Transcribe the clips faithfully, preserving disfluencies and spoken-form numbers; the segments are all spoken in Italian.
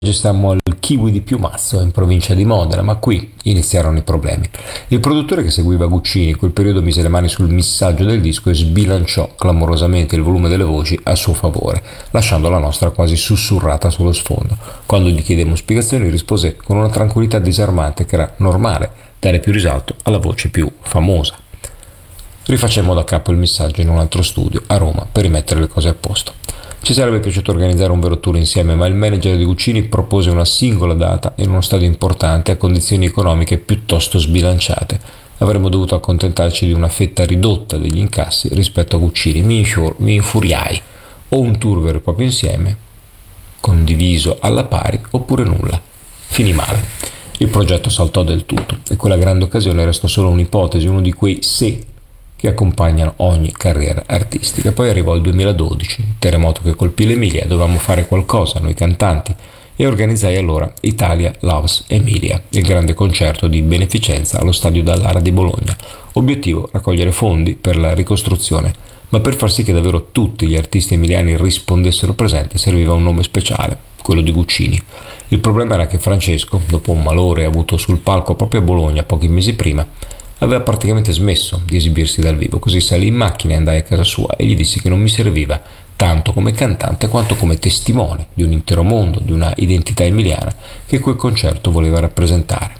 Stavamo al Kiwi di Piumazzo in provincia di Modena, ma qui iniziarono i problemi. Il produttore che seguiva Guccini in quel periodo mise le mani sul missaggio del disco e sbilanciò clamorosamente il volume delle voci a suo favore, lasciando la nostra quasi sussurrata sullo sfondo. Quando gli chiedemmo spiegazioni rispose con una tranquillità disarmante che era normale dare più risalto alla voce più famosa. Rifacemmo da capo il missaggio in un altro studio a Roma per rimettere le cose a posto. Ci sarebbe piaciuto organizzare un vero tour insieme, ma il manager di Guccini propose una singola data in uno stadio importante a condizioni economiche piuttosto sbilanciate. Avremmo dovuto accontentarci di una fetta ridotta degli incassi rispetto a Guccini. Mi, infior- mi infuriai. O un tour vero e proprio insieme, condiviso alla pari, oppure nulla. Finì male. Il progetto saltò del tutto e quella grande occasione restò solo un'ipotesi, uno di quei se che accompagnano ogni carriera artistica. Poi arrivò il duemiladodici, il terremoto che colpì l'Emilia, dovevamo fare qualcosa, noi cantanti, e organizzai allora Italia Loves Emilia, il grande concerto di beneficenza allo Stadio Dallara di Bologna. Obiettivo: raccogliere fondi per la ricostruzione, ma per far sì che davvero tutti gli artisti emiliani rispondessero presenti serviva un nome speciale, quello di Guccini. Il problema era che Francesco, dopo un malore avuto sul palco proprio a Bologna pochi mesi prima, aveva praticamente smesso di esibirsi dal vivo, così salì in macchina e andai a casa sua e gli dissi che non mi serviva tanto come cantante quanto come testimone di un intero mondo, di una identità emiliana che quel concerto voleva rappresentare,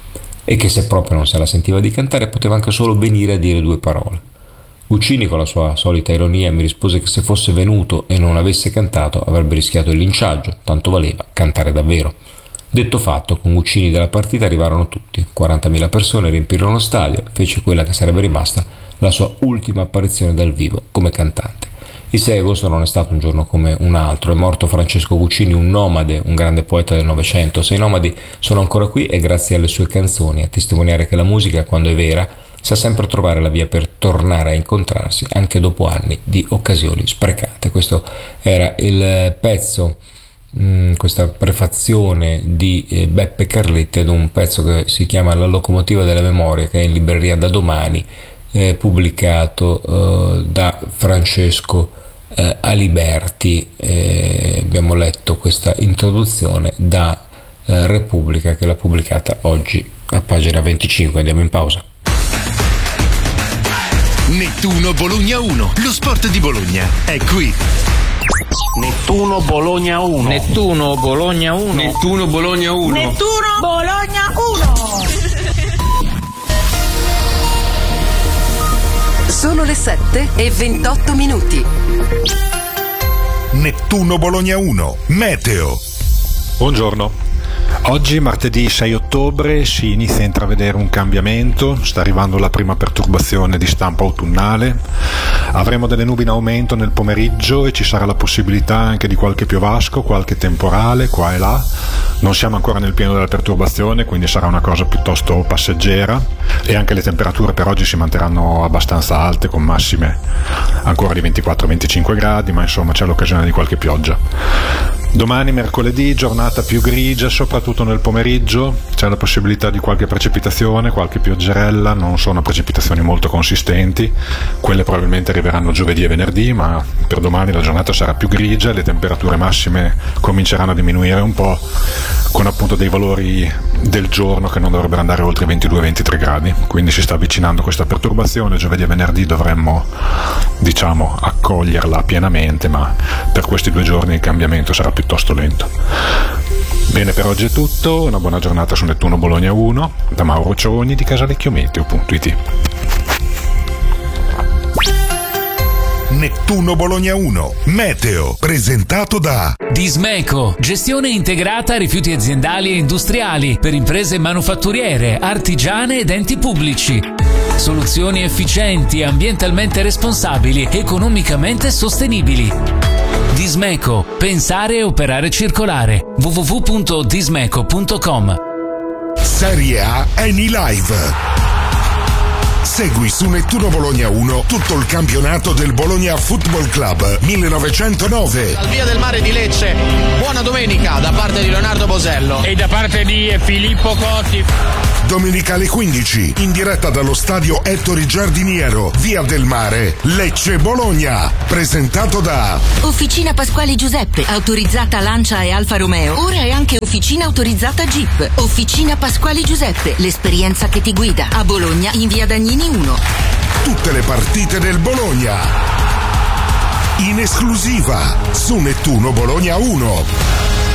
e che se proprio non se la sentiva di cantare poteva anche solo venire a dire due parole. Guccini, con la sua solita ironia, mi rispose che se fosse venuto e non avesse cantato avrebbe rischiato il linciaggio, tanto valeva cantare davvero. Detto fatto, con Guccini della partita arrivarono tutti, quarantamila persone riempirono lo stadio, fece quella che sarebbe rimasta la sua ultima apparizione dal vivo come cantante. Il sei agosto non è stato un giorno come un altro, è morto Francesco Guccini, un nomade, un grande poeta del Novecento. Se i nomadi sono ancora qui è grazie alle sue canzoni, a testimoniare che la musica, quando è vera, sa sempre trovare la via per tornare a incontrarsi anche dopo anni di occasioni sprecate. Questo era il pezzo, questa prefazione di Beppe Carletti ad un pezzo che si chiama La locomotiva della memoria, che è in libreria da domani, eh, pubblicato eh, da Francesco eh, Aliberti. Eh, abbiamo letto questa introduzione da eh, Repubblica, che l'ha pubblicata oggi a pagina venticinque. Andiamo in pausa. Nettuno Bologna uno, lo sport di Bologna è qui. Nettuno Bologna uno. Nettuno Bologna uno. Nettuno Bologna uno. Nettuno Bologna uno. Sono le sette e ventotto minuti. Nettuno Bologna uno, meteo. Buongiorno. Oggi, martedì sei ottobre, si inizia a intravedere un cambiamento, sta arrivando la prima perturbazione di stampo autunnale, avremo delle nubi in aumento nel pomeriggio e ci sarà la possibilità anche di qualche piovasco, qualche temporale qua e là. Non siamo ancora nel pieno della perturbazione, quindi sarà una cosa piuttosto passeggera, e anche le temperature per oggi si manterranno abbastanza alte, con massime ancora di ventiquattro venticinque gradi, ma insomma c'è l'occasione di qualche pioggia. Domani, mercoledì, giornata più grigia, soprattutto nel pomeriggio, c'è la possibilità di qualche precipitazione, qualche pioggerella, non sono precipitazioni molto consistenti, quelle probabilmente arriveranno giovedì e venerdì, ma per domani la giornata sarà più grigia, le temperature massime cominceranno a diminuire un po', con appunto dei valori del giorno che non dovrebbero andare oltre i ventidue ventitré gradi, quindi si sta avvicinando questa perturbazione, giovedì e venerdì dovremmo, diciamo, accoglierla pienamente, ma per questi due giorni il cambiamento sarà piuttosto lento. Bene, per oggi è tutto, una buona giornata su Nettuno Bologna uno, da Mauro Cioni di casalecchiometeo punto it. Nettuno Bologna uno, meteo, presentato da Dismeco, gestione integrata rifiuti aziendali e industriali per imprese manufatturiere, artigiane ed enti pubblici. Soluzioni efficienti, ambientalmente responsabili, economicamente sostenibili. Dismeco, pensare e operare circolare. w w w punto dismeco punto com. Serie A Eni Live. Segui su Nettuno Bologna uno tutto il campionato del Bologna Football Club millenovecentonove. Al via del mare di Lecce, buona domenica da parte di Leonardo Bosello. E da parte di Filippo Cotti. Domenica alle quindici, in diretta dallo stadio Ettore Giardiniero, Via del Mare, Lecce Bologna. Presentato da Officina Pasquale Giuseppe, autorizzata Lancia e Alfa Romeo. Ora è anche officina autorizzata Jeep. Officina Pasquale Giuseppe, l'esperienza che ti guida. A Bologna, in Via Dagnini uno. tutte le partite del Bologna. In esclusiva su Nettuno Bologna uno.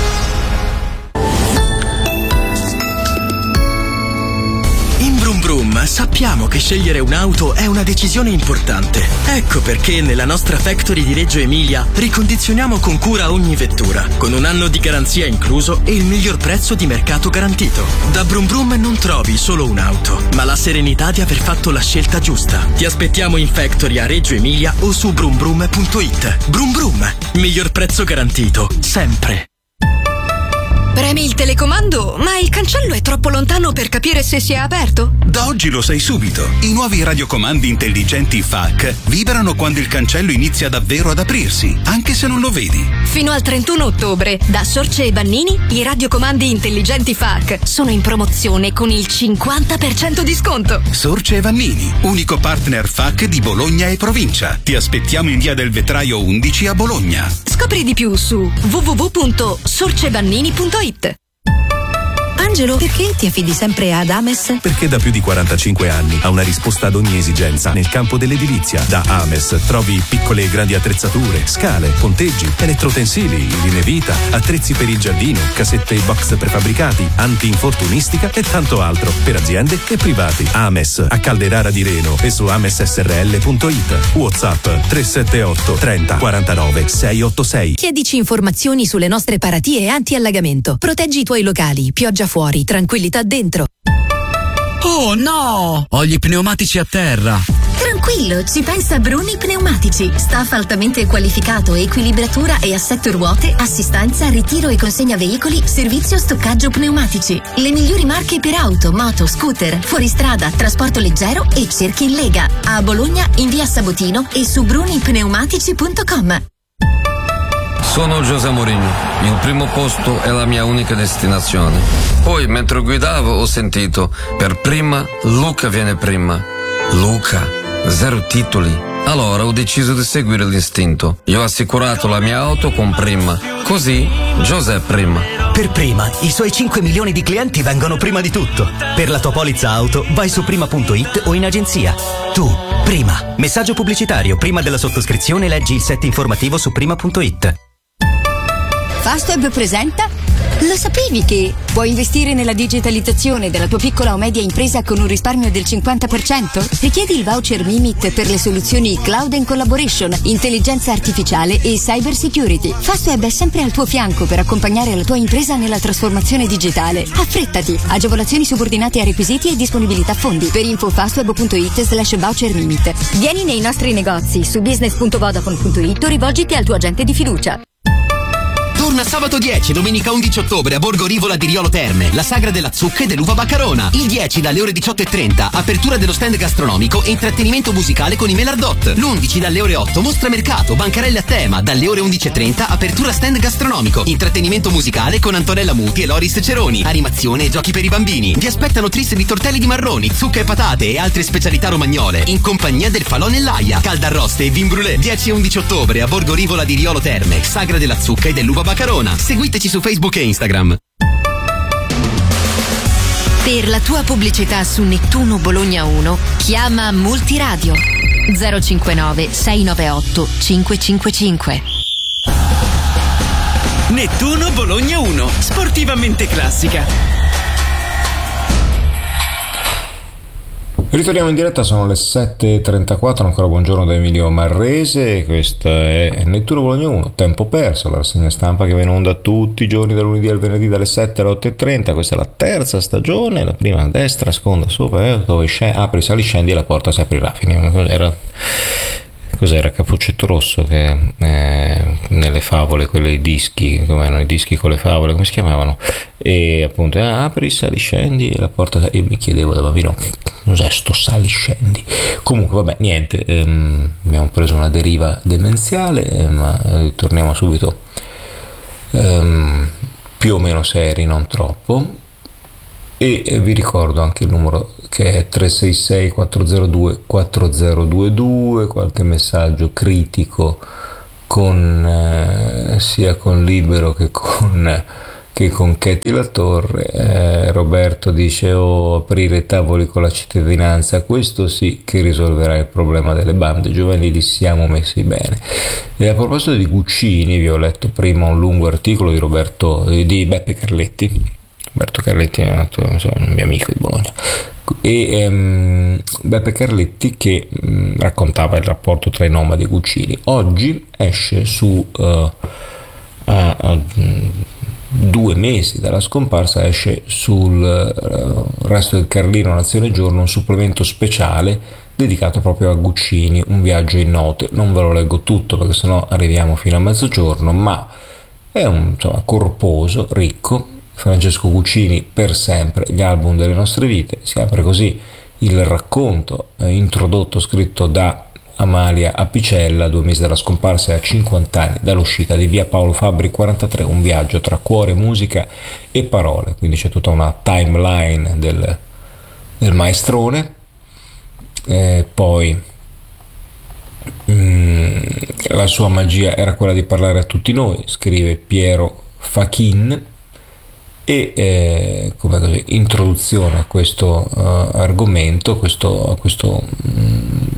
Brum Brum sappiamo che scegliere un'auto è una decisione importante. Ecco perché nella nostra factory di Reggio Emilia ricondizioniamo con cura ogni vettura, con un anno di garanzia incluso e il miglior prezzo di mercato garantito. Da Brum Brum non trovi solo un'auto, ma la serenità di aver fatto la scelta giusta. Ti aspettiamo in factory a Reggio Emilia o su brum brum punto it. Brum Brum, miglior prezzo garantito, sempre. Premi il telecomando, ma il cancello è troppo lontano per capire se si è aperto? Da oggi lo sai subito. I nuovi radiocomandi intelligenti F A C vibrano quando il cancello inizia davvero ad aprirsi, anche se non lo vedi. Fino al trentuno ottobre, da Sorce e Vannini, i radiocomandi intelligenti F A C sono in promozione con il cinquanta per cento di sconto. Sorce e Vannini, unico partner F A C di Bologna e provincia. Ti aspettiamo in via del Vetraio undici a Bologna. Scopri di più su w w w punto sorcevannini punto it. Angelo, perché ti affidi sempre ad Ames? Perché da più di quarantacinque anni ha una risposta ad ogni esigenza nel campo dell'edilizia. Da Ames trovi piccole e grandi attrezzature, scale, ponteggi, elettrotensili, linee vita, attrezzi per il giardino, casette e box prefabbricati, anti-infortunistica e tanto altro per aziende e privati. Ames a Calderara di Reno e su ames s r l punto it. WhatsApp tre sette otto trenta quarantanove seicentottantasei. Chiedici informazioni sulle nostre paratie anti-allagamento. Proteggi i tuoi locali, pioggia fuori, tranquillità dentro. Oh no! Ho gli pneumatici a terra. Tranquillo, ci pensa Bruni Pneumatici. Staff altamente qualificato, equilibratura e assetto ruote, assistenza, ritiro e consegna veicoli, servizio stoccaggio pneumatici. Le migliori marche per auto, moto, scooter, fuoristrada, trasporto leggero e cerchi in Lega. A Bologna, in via Sabotino e su bruni pneumatici punto com. Sono José Mourinho, il primo posto è la mia unica destinazione. Poi, mentre guidavo, ho sentito, per prima, Luca viene prima. Luca, zero titoli. Allora ho deciso di seguire l'istinto. Io ho assicurato la mia auto con Prima. Così, José prima. Per Prima, i suoi cinque milioni di clienti vengono prima di tutto. Per la tua polizza auto, vai su prima punto it o in agenzia. Tu, Prima. Messaggio pubblicitario. Prima della sottoscrizione leggi il set informativo su prima punto it. Fastweb presenta? Lo sapevi che puoi investire nella digitalizzazione della tua piccola o media impresa con un risparmio del cinquanta per cento? Richiedi il voucher Mimit per le soluzioni Cloud and Collaboration, intelligenza artificiale e cyber security. Fastweb è sempre al tuo fianco per accompagnare la tua impresa nella trasformazione digitale. Affrettati! Agevolazioni subordinate a requisiti e disponibilità fondi. Per info fastweb punto it slash voucher Mimit. Vieni nei nostri negozi su business punto vodafone punto it o rivolgiti al tuo agente di fiducia. Torna sabato dieci, domenica undici ottobre a Borgo Rivola di Riolo Terme, la sagra della zucca e dell'uva baccarona. Il dieci dalle ore diciotto e trenta, apertura dello stand gastronomico e intrattenimento musicale con i Melardot. L'undici dalle ore otto, mostra mercato, bancarelle a tema. Dalle ore undici e trenta, apertura stand gastronomico, intrattenimento musicale con Antonella Muti e Loris Ceroni, animazione e giochi per i bambini. Vi aspettano tris di tortelli di marroni, zucca e patate e altre specialità romagnole, in compagnia del Falò nell'Aia, caldarroste e vin brûlé. dieci e undici ottobre a Borgo Rivola di Riolo Terme, sagra della zucca e dell'uva baccarona. Seguiteci su Facebook e Instagram. Per la tua pubblicità su Nettuno Bologna uno, chiama Multiradio zero cinquantanove sei novantaotto cinquecentocinquantacinque. Nettuno Bologna uno, sportivamente classica. Ritorniamo in diretta, sono le sette e trentaquattro, ancora buongiorno da Emilio Marrese, questa è Nettuno Bologna uno, tempo perso, la rassegna stampa che va in onda tutti i giorni dal lunedì al venerdì dalle sette alle otto e trenta, questa è la terza stagione, la prima a destra, seconda sopra, eh, dove scendi, apri, sali, scendi e la porta si aprirà, cos'era, cos'era Cappuccetto Rosso che eh, nelle favole, quelle i dischi, come erano i dischi con le favole, come si chiamavano? E appunto eh, apri, sali, scendi e la porta, e mi chiedevo da bambino cos'è sto sali scendi. Comunque vabbè, niente, ehm, abbiamo preso una deriva demenziale, eh, ma eh, torniamo subito ehm, più più o meno seri, non troppo. E eh, vi ricordo anche il numero che è tre sei sei quattro zero due quattro zero due due, qualche messaggio critico con eh, sia con Libero che con che con Chetti Latorre. eh, Roberto dice: oh, aprire tavoli con la cittadinanza, questo sì che risolverà il problema delle bande giovanili, siamo messi bene. E a proposito di Guccini, vi ho letto prima un lungo articolo di Roberto di Beppe Carletti. Roberto Carletti è un, un mio amico di Bologna, e um, Beppe Carletti che um, raccontava il rapporto tra i nomadi e Guccini. Oggi esce su uh, a, a, due mesi dalla scomparsa, esce sul uh, Resto del Carlino, Nazione Giorno, un supplemento speciale dedicato proprio a Guccini, un viaggio in note. Non ve lo leggo tutto perché sennò arriviamo fino a mezzogiorno, ma è un, insomma, corposo, ricco. Francesco Guccini per sempre, gli album delle nostre vite. Si apre così il racconto eh, introdotto, scritto da Amalia Apicella, due mesi dalla scomparsa e a cinquanta anni dall'uscita di Via Paolo Fabbri quarantatré, un viaggio tra cuore, musica e parole. Quindi c'è tutta una timeline del, del maestrone. Eh, poi mm, la sua magia era quella di parlare a tutti noi, scrive Piero Fachin. E eh, come così, introduzione a questo uh, argomento, questo, a, questo, um,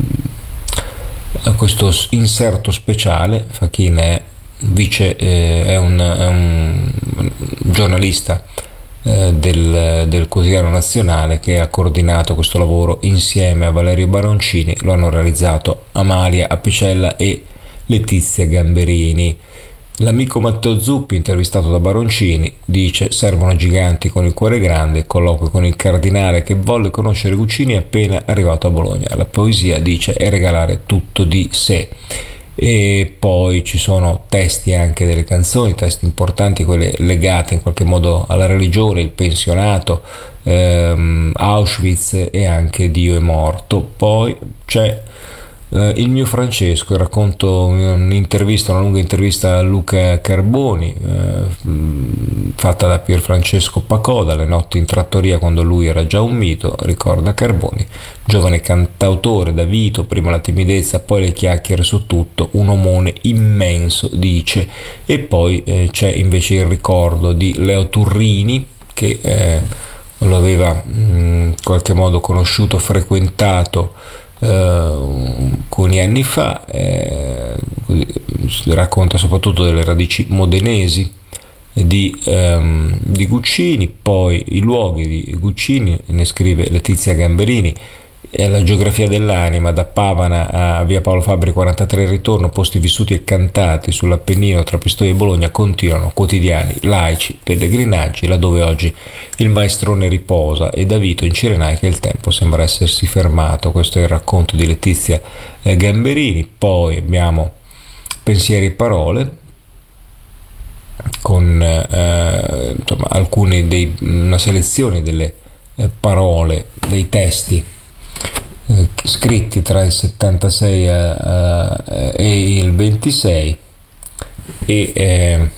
a questo inserto speciale. Fachin è, vice, eh, è, un, è un giornalista eh, del, del Quotidiano Nazionale che ha coordinato questo lavoro insieme a Valerio Baroncini. Lo hanno realizzato Amalia Apicella e Letizia Gamberini. L'amico Matteo Zuppi, intervistato da Baroncini, dice: servono giganti con il cuore grande, colloquio con il cardinale che volle conoscere Guccini appena arrivato a Bologna. La poesia, dice, è regalare tutto di sé. E poi ci sono testi anche delle canzoni, testi importanti, quelle legate in qualche modo alla religione, il pensionato, ehm, Auschwitz e anche Dio è morto. Poi c'è Uh, il mio Francesco, racconto un'intervista, una lunga intervista a Luca Carboni, uh, fatta da Pier Francesco Pacoda, Le notti in trattoria quando lui era già un mito, ricorda Carboni, giovane cantautore da Vito, prima la timidezza, poi le chiacchiere su tutto, un omone immenso, dice. E poi eh, c'è invece il ricordo di Leo Turrini, che eh, lo aveva in qualche modo conosciuto, frequentato Uh, alcuni anni fa. Eh, racconta soprattutto delle radici modenesi di, um, di Guccini, poi i luoghi di Guccini, ne scrive Letizia Gamberini, e la geografia dell'anima, da Pavana a Via Paolo Fabbri quarantatré il ritorno, posti vissuti e cantati sull'Appennino tra Pistoia e Bologna, continuano quotidiani, laici, pellegrinaggi, laddove oggi il maestrone riposa e da Vito in Cirenaica il tempo sembra essersi fermato. Questo è il racconto di Letizia Gamberini. Poi abbiamo Pensieri e parole con eh, insomma, alcune dei, una selezione delle eh, parole, dei testi eh, scritti tra il settantasei a, a, e il ventisei, e eh,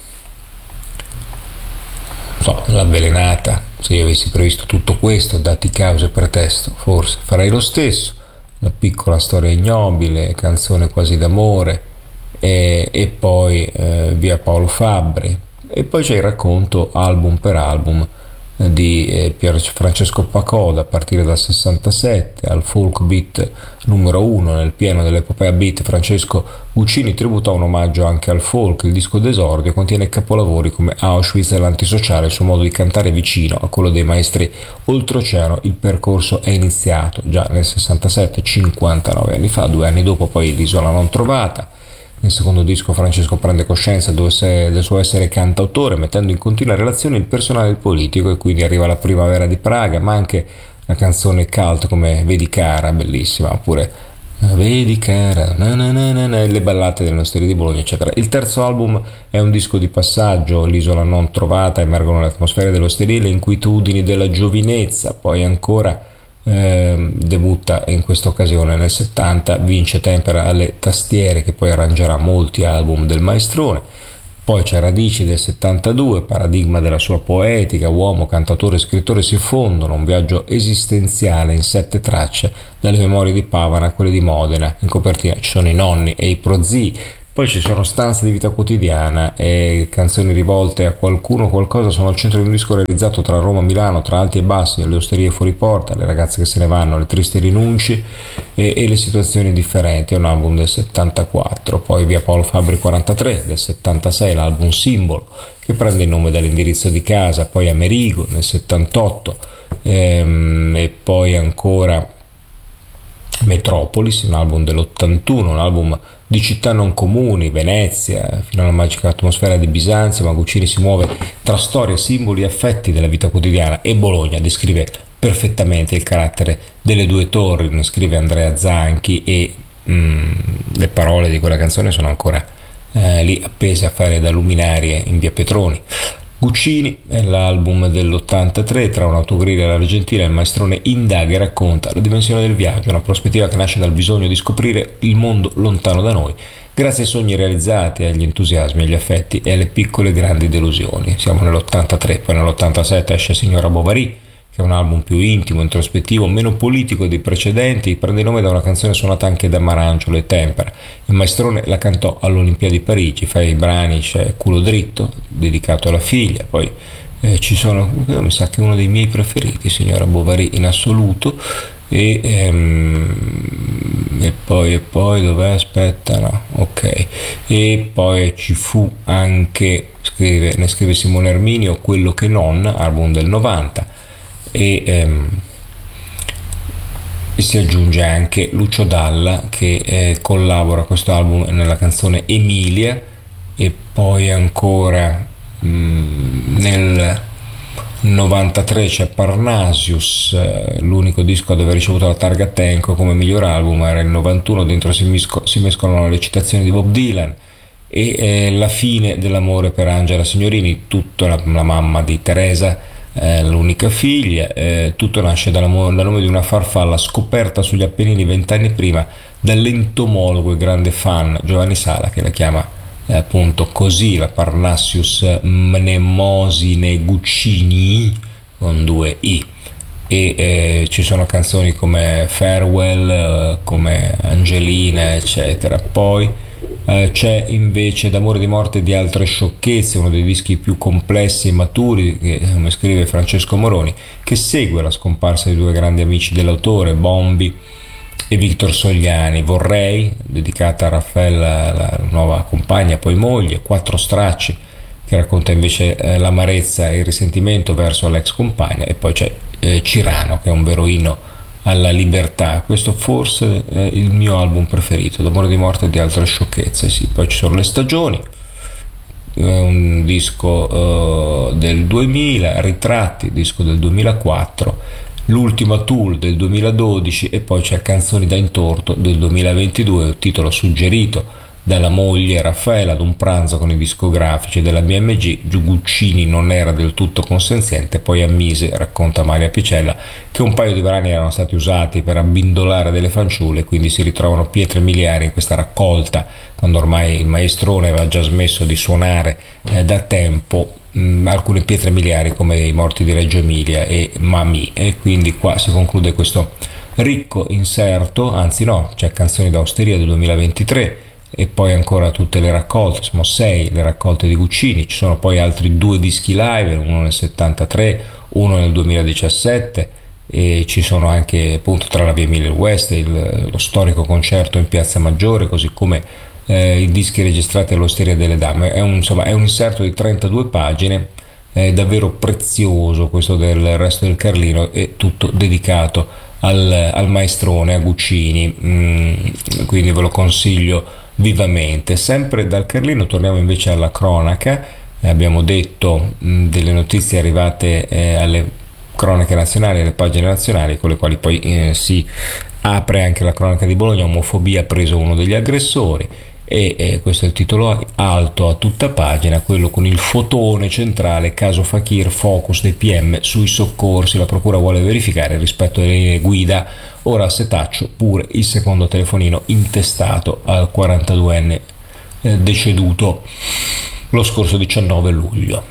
so, l'avvelenata. Se io avessi previsto tutto questo, dati causa e pretesto, forse farei lo stesso. Una piccola storia ignobile, canzone quasi d'amore, e, e poi eh, Via Paolo Fabbri, e poi c'è il racconto album per album di eh, Pier Francesco Pacoda, a partire dal sessantasette al folk beat numero uno. Nel pieno dell'epopea beat, Francesco Guccini tributa un omaggio anche al folk. Il disco d'esordio contiene capolavori come Auschwitz e l'antisociale, il suo modo di cantare vicino a quello dei maestri oltreoceano. Il percorso è iniziato già nel sessantasette, cinquantanove anni fa, due anni dopo poi l'Isola non trovata. Nel secondo disco Francesco prende coscienza del suo essere cantautore, mettendo in continua relazione il personale e il politico, e quindi arriva la Primavera di Praga, ma anche una canzone cult come Vedi cara, bellissima, oppure Vedi cara, na na na na na, le ballate delle Osterie di Bologna, eccetera. Il terzo album è un disco di passaggio, L'Isola non trovata, emergono le atmosfere dello sterile, le inquietudini della giovinezza. Poi ancora Eh, debutta in questa occasione nel settanta, vince Tempera alle tastiere, che poi arrangerà molti album del maestrone. Poi c'è Radici del settantadue, paradigma della sua poetica, uomo, cantatore e scrittore si fondono, un viaggio esistenziale in sette tracce, dalle memorie di Pavana a quelle di Modena. In copertina ci sono i nonni e i prozii. Poi ci sono Stanze di vita quotidiana e canzoni rivolte a qualcuno, qualcosa. Sono al centro di un disco realizzato tra Roma e Milano, tra alti e bassi, le osterie fuori porta, le ragazze che se ne vanno, le tristi rinunci e, e le situazioni differenti. È un album del settantaquattro. Poi Via Paolo Fabbri quarantatré del settantasei, l'album Simbolo, che prende il nome dall'indirizzo di casa. Poi Amerigo nel settantotto, ehm, e poi ancora Metropolis, un album dell'ottantuno, un album di città non comuni, Venezia, fino alla magica atmosfera di Bisanzio. Ma Guccini si muove tra storie, simboli e affetti della vita quotidiana, e Bologna descrive perfettamente il carattere delle due torri, ne scrive Andrea Zanchi, e mm, le parole di quella canzone sono ancora eh, lì appese a fare da luminarie in via Petroni. Guccini è l'album dell'ottantatré, tra un'autogrill e l'Argentina il maestrone indaga e racconta la dimensione del viaggio, una prospettiva che nasce dal bisogno di scoprire il mondo lontano da noi, grazie ai sogni realizzati, agli entusiasmi, agli affetti e alle piccole e grandi delusioni. Siamo nell'ottantatré, poi nell'ottantasette esce Signora Bovary, che è un album più intimo, introspettivo, meno politico dei precedenti, prende nome da una canzone suonata anche da Marangelo e Tempera. Il maestrone la cantò all'Olimpiadi di Parigi, fra i brani c'è Culo dritto, dedicato alla figlia, poi eh, ci sono, mi sa che è uno dei miei preferiti, Signora Bovary in assoluto, e, ehm, e poi, e poi dov'è? Aspetta, no, ok, e poi ci fu anche, scrive, ne scrive Simone Erminio, Quello che non, album del novanta, e, ehm, e si aggiunge anche Lucio Dalla che eh, collabora a questo album nella canzone Emilia. E poi ancora mh, nel novantatré c'è Parnasius, eh, l'unico disco ad aver ricevuto la targa Tenco come miglior album. Era il novantuno, dentro si, misco- si mescolano le citazioni di Bob Dylan e eh, La fine dell'amore per Angela Signorini, tutto la, la mamma di Teresa, Eh, l'unica figlia. Eh, tutto nasce dal nome di una farfalla scoperta sugli Appennini vent'anni prima dall'entomologo e grande fan Giovanni Sala, che la chiama eh, appunto così, la Parnasius Mnemosine Guccini con due i. E eh, ci sono canzoni come Farewell, eh, come Angelina, eccetera. Poi Uh, c'è invece D'amore di morte e di altre sciocchezze, uno dei dischi più complessi e maturi, che, come scrive Francesco Moroni, che segue la scomparsa di due grandi amici dell'autore, Bombi e Victor Sogliani. Vorrei, dedicata a Raffaella, la nuova compagna, poi moglie. Quattro stracci, che racconta invece eh, l'amarezza e il risentimento verso l'ex compagna. E poi c'è eh, Cirano, che è un vero inno alla libertà. Questo forse è il mio album preferito, D'amore di morte e di altre sciocchezze. Sì. Poi ci sono Le stagioni, un disco uh, del duemila, Ritratti, disco del duemilaquattro, L'ultima Tool del duemiladodici, e poi c'è Canzoni da intorto del duemilaventidue, un titolo suggerito dalla moglie Raffaella ad un pranzo con i discografici della B M G. Guccini non era del tutto consenziente, poi ammise, racconta Maria Picella, che un paio di brani erano stati usati per abbindolare delle fanciulle, quindi si ritrovano pietre miliari in questa raccolta, quando ormai il maestrone aveva già smesso di suonare eh, da tempo. Mh, alcune pietre miliari come i morti di Reggio Emilia e Mamì, e quindi qua si conclude questo ricco inserto. Anzi no, c'è Canzoni da osteria del duemilaventitré, e poi ancora tutte le raccolte, sono sei le raccolte di Guccini. Ci sono poi altri due dischi live, uno nel settantatré, uno nel duemiladiciassette, e ci sono anche appunto tra la Via Emilia e il West il, lo storico concerto in Piazza Maggiore, così come eh, i dischi registrati all'Osteria delle Dame. È un, insomma, è un inserto di trentadue pagine, è davvero prezioso questo del Resto del Carlino, è tutto dedicato al, al maestrone, a Guccini, mm, quindi ve lo consiglio vivamente. Sempre dal Carlino torniamo invece alla cronaca. Eh, abbiamo detto mh, delle notizie arrivate eh, alle cronache nazionali, alle pagine nazionali, con le quali poi eh, si apre anche la cronaca di Bologna. Omofobia, preso uno degli aggressori, e eh, questo è il titolo alto a tutta pagina, quello con il fotone centrale: caso Fakir, focus dei P M sui soccorsi, la procura vuole verificare il rispetto delle linee guida, ora a setaccio pure il secondo telefonino intestato al quarantaduenne eh, deceduto. lo scorso diciannove luglio.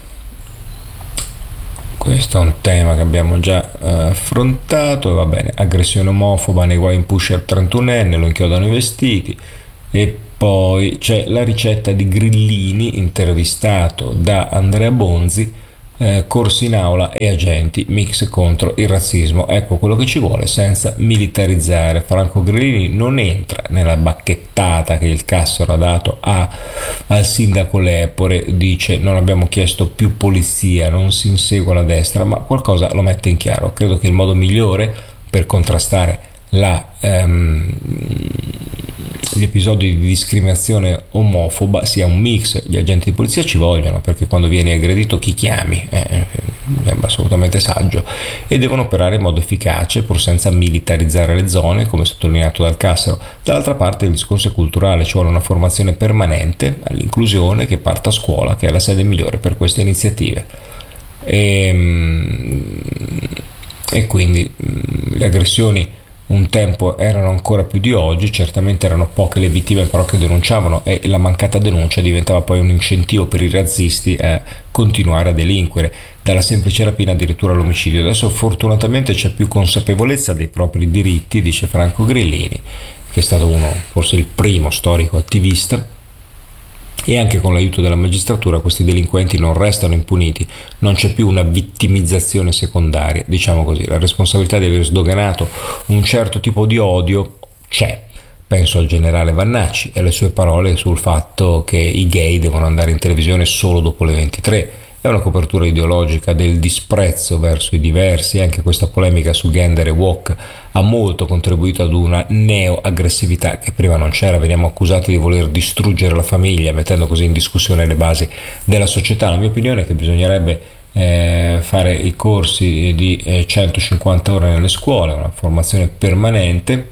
Questo è un tema che abbiamo già eh, affrontato, va bene, aggressione omofoba nei guai in pusher trentunenne, lo inchiodano i vestiti, e poi c'è la ricetta di Grillini intervistato da Andrea Bonzi, eh, corsi in aula e agenti, mix contro il razzismo, ecco quello che ci vuole senza militarizzare. Franco Grillini non entra nella bacchettata che il Cassero ha dato a, al sindaco Lepore, dice non abbiamo chiesto più polizia, non si insegue la destra, ma qualcosa lo mette in chiaro. Credo che il modo migliore per contrastare la ehm, gli episodi di discriminazione omofoba sia un mix. Gli agenti di polizia ci vogliono, perché quando vieni aggredito chi chiami? Eh, sembra assolutamente saggio, e devono operare in modo efficace pur senza militarizzare le zone, come sottolineato dal Cassero. Dall'altra parte il discorso è culturale, ci vuole una formazione permanente all'inclusione che parta a scuola, che è la sede migliore per queste iniziative. E, e quindi le aggressioni un tempo erano ancora più di oggi, certamente erano poche le vittime però che denunciavano, e la mancata denuncia diventava poi un incentivo per i razzisti a continuare a delinquere, dalla semplice rapina addirittura all'omicidio. Adesso fortunatamente c'è più consapevolezza dei propri diritti, dice Franco Grillini, che è stato uno, forse il primo storico attivista, e anche con l'aiuto della magistratura questi delinquenti non restano impuniti, non c'è più una vittimizzazione secondaria, diciamo così. La responsabilità di aver sdoganato un certo tipo di odio c'è. Penso al generale Vannacci e alle sue parole sul fatto che i gay devono andare in televisione solo dopo le ventitré. È una copertura ideologica del disprezzo verso i diversi. Anche questa polemica su gender e woke ha molto contribuito ad una neo-aggressività che prima non c'era. Veniamo accusati di voler distruggere la famiglia, mettendo così in discussione le basi della società. La mia opinione è che bisognerebbe eh, fare i corsi di eh, centocinquanta ore nelle scuole, una formazione permanente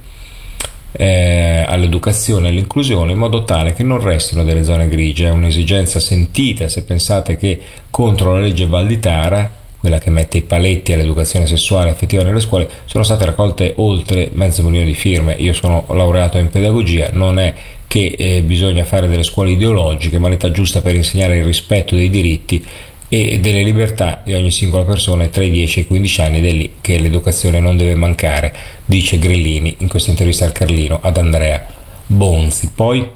Eh, all'educazione e all'inclusione, in modo tale che non restino delle zone grigie. È un'esigenza sentita se pensate che contro la legge Valditara, quella che mette i paletti all'educazione sessuale effettiva nelle scuole, sono state raccolte oltre mezzo milione di firme. Io sono laureato in pedagogia, non è che eh, bisogna fare delle scuole ideologiche, ma l'età giusta per insegnare il rispetto dei diritti e delle libertà di ogni singola persona è tra i dieci e i quindici anni, ed è lì che l'educazione non deve mancare, dice Grillini in questa intervista al Carlino ad Andrea Bonzi. Poi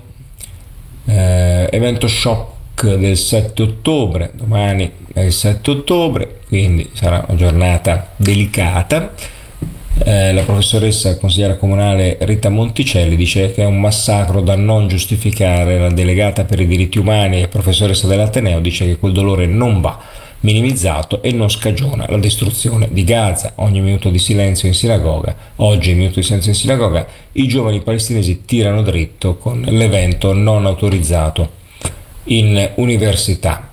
eh, evento shock del sette ottobre, domani è il sette ottobre, quindi sarà una giornata delicata. Eh, la professoressa consigliera comunale Rita Monticelli dice che è un massacro da non giustificare. La delegata per i diritti umani e professoressa dell'Ateneo dice che quel dolore non va minimizzato e non scagiona la distruzione di Gaza. Ogni minuto di silenzio in sinagoga, oggi minuto di silenzio in sinagoga, i giovani palestinesi tirano dritto con l'evento non autorizzato in università.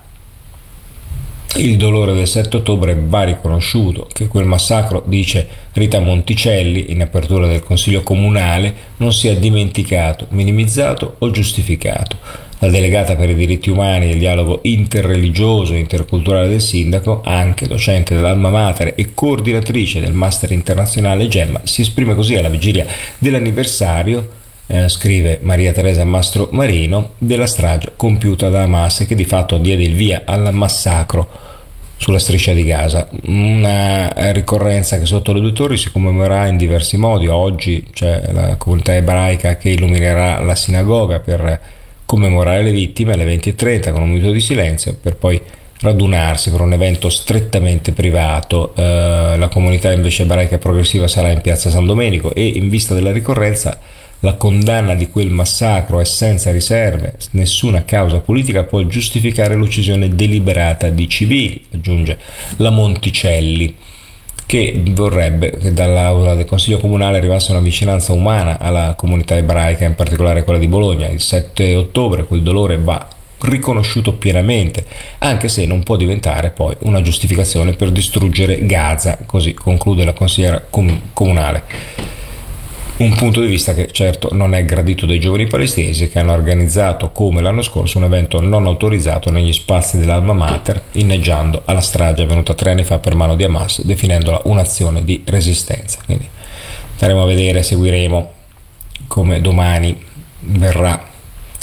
Il dolore del sette ottobre va riconosciuto, che quel massacro, dice Rita Monticelli in apertura del Consiglio Comunale, non sia dimenticato, minimizzato o giustificato. La delegata per i diritti umani e il dialogo interreligioso e interculturale del sindaco, anche docente dell'Alma Mater e coordinatrice del Master Internazionale Gemma, si esprime così alla vigilia dell'anniversario, Eh, scrive Maria Teresa Mastro Marino, della strage compiuta da Hamas, che di fatto diede il via al massacro sulla striscia di Gaza. Una ricorrenza che sotto le due torri si commemorerà in diversi modi. Oggi c'è la comunità ebraica che illuminerà la sinagoga per commemorare le vittime alle venti e trenta con un minuto di silenzio, per poi radunarsi per un evento strettamente privato. Eh, la comunità invece ebraica progressiva sarà in piazza San Domenico, e in vista della ricorrenza la condanna di quel massacro è senza riserve. Nessuna causa politica può giustificare l'uccisione deliberata di civili, aggiunge la Monticelli, che vorrebbe che dall'aula del Consiglio Comunale arrivasse una vicinanza umana alla comunità ebraica, in particolare quella di Bologna. Il sette ottobre quel dolore va riconosciuto pienamente, anche se non può diventare poi una giustificazione per distruggere Gaza, così conclude la consigliera com- comunale. Un punto di vista che certo non è gradito dai giovani palestinesi, che hanno organizzato, come l'anno scorso, un evento non autorizzato negli spazi dell'Alma Mater, inneggiando alla strage avvenuta tre anni fa per mano di Hamas, definendola un'azione di resistenza. Quindi staremo a vedere, seguiremo come domani verrà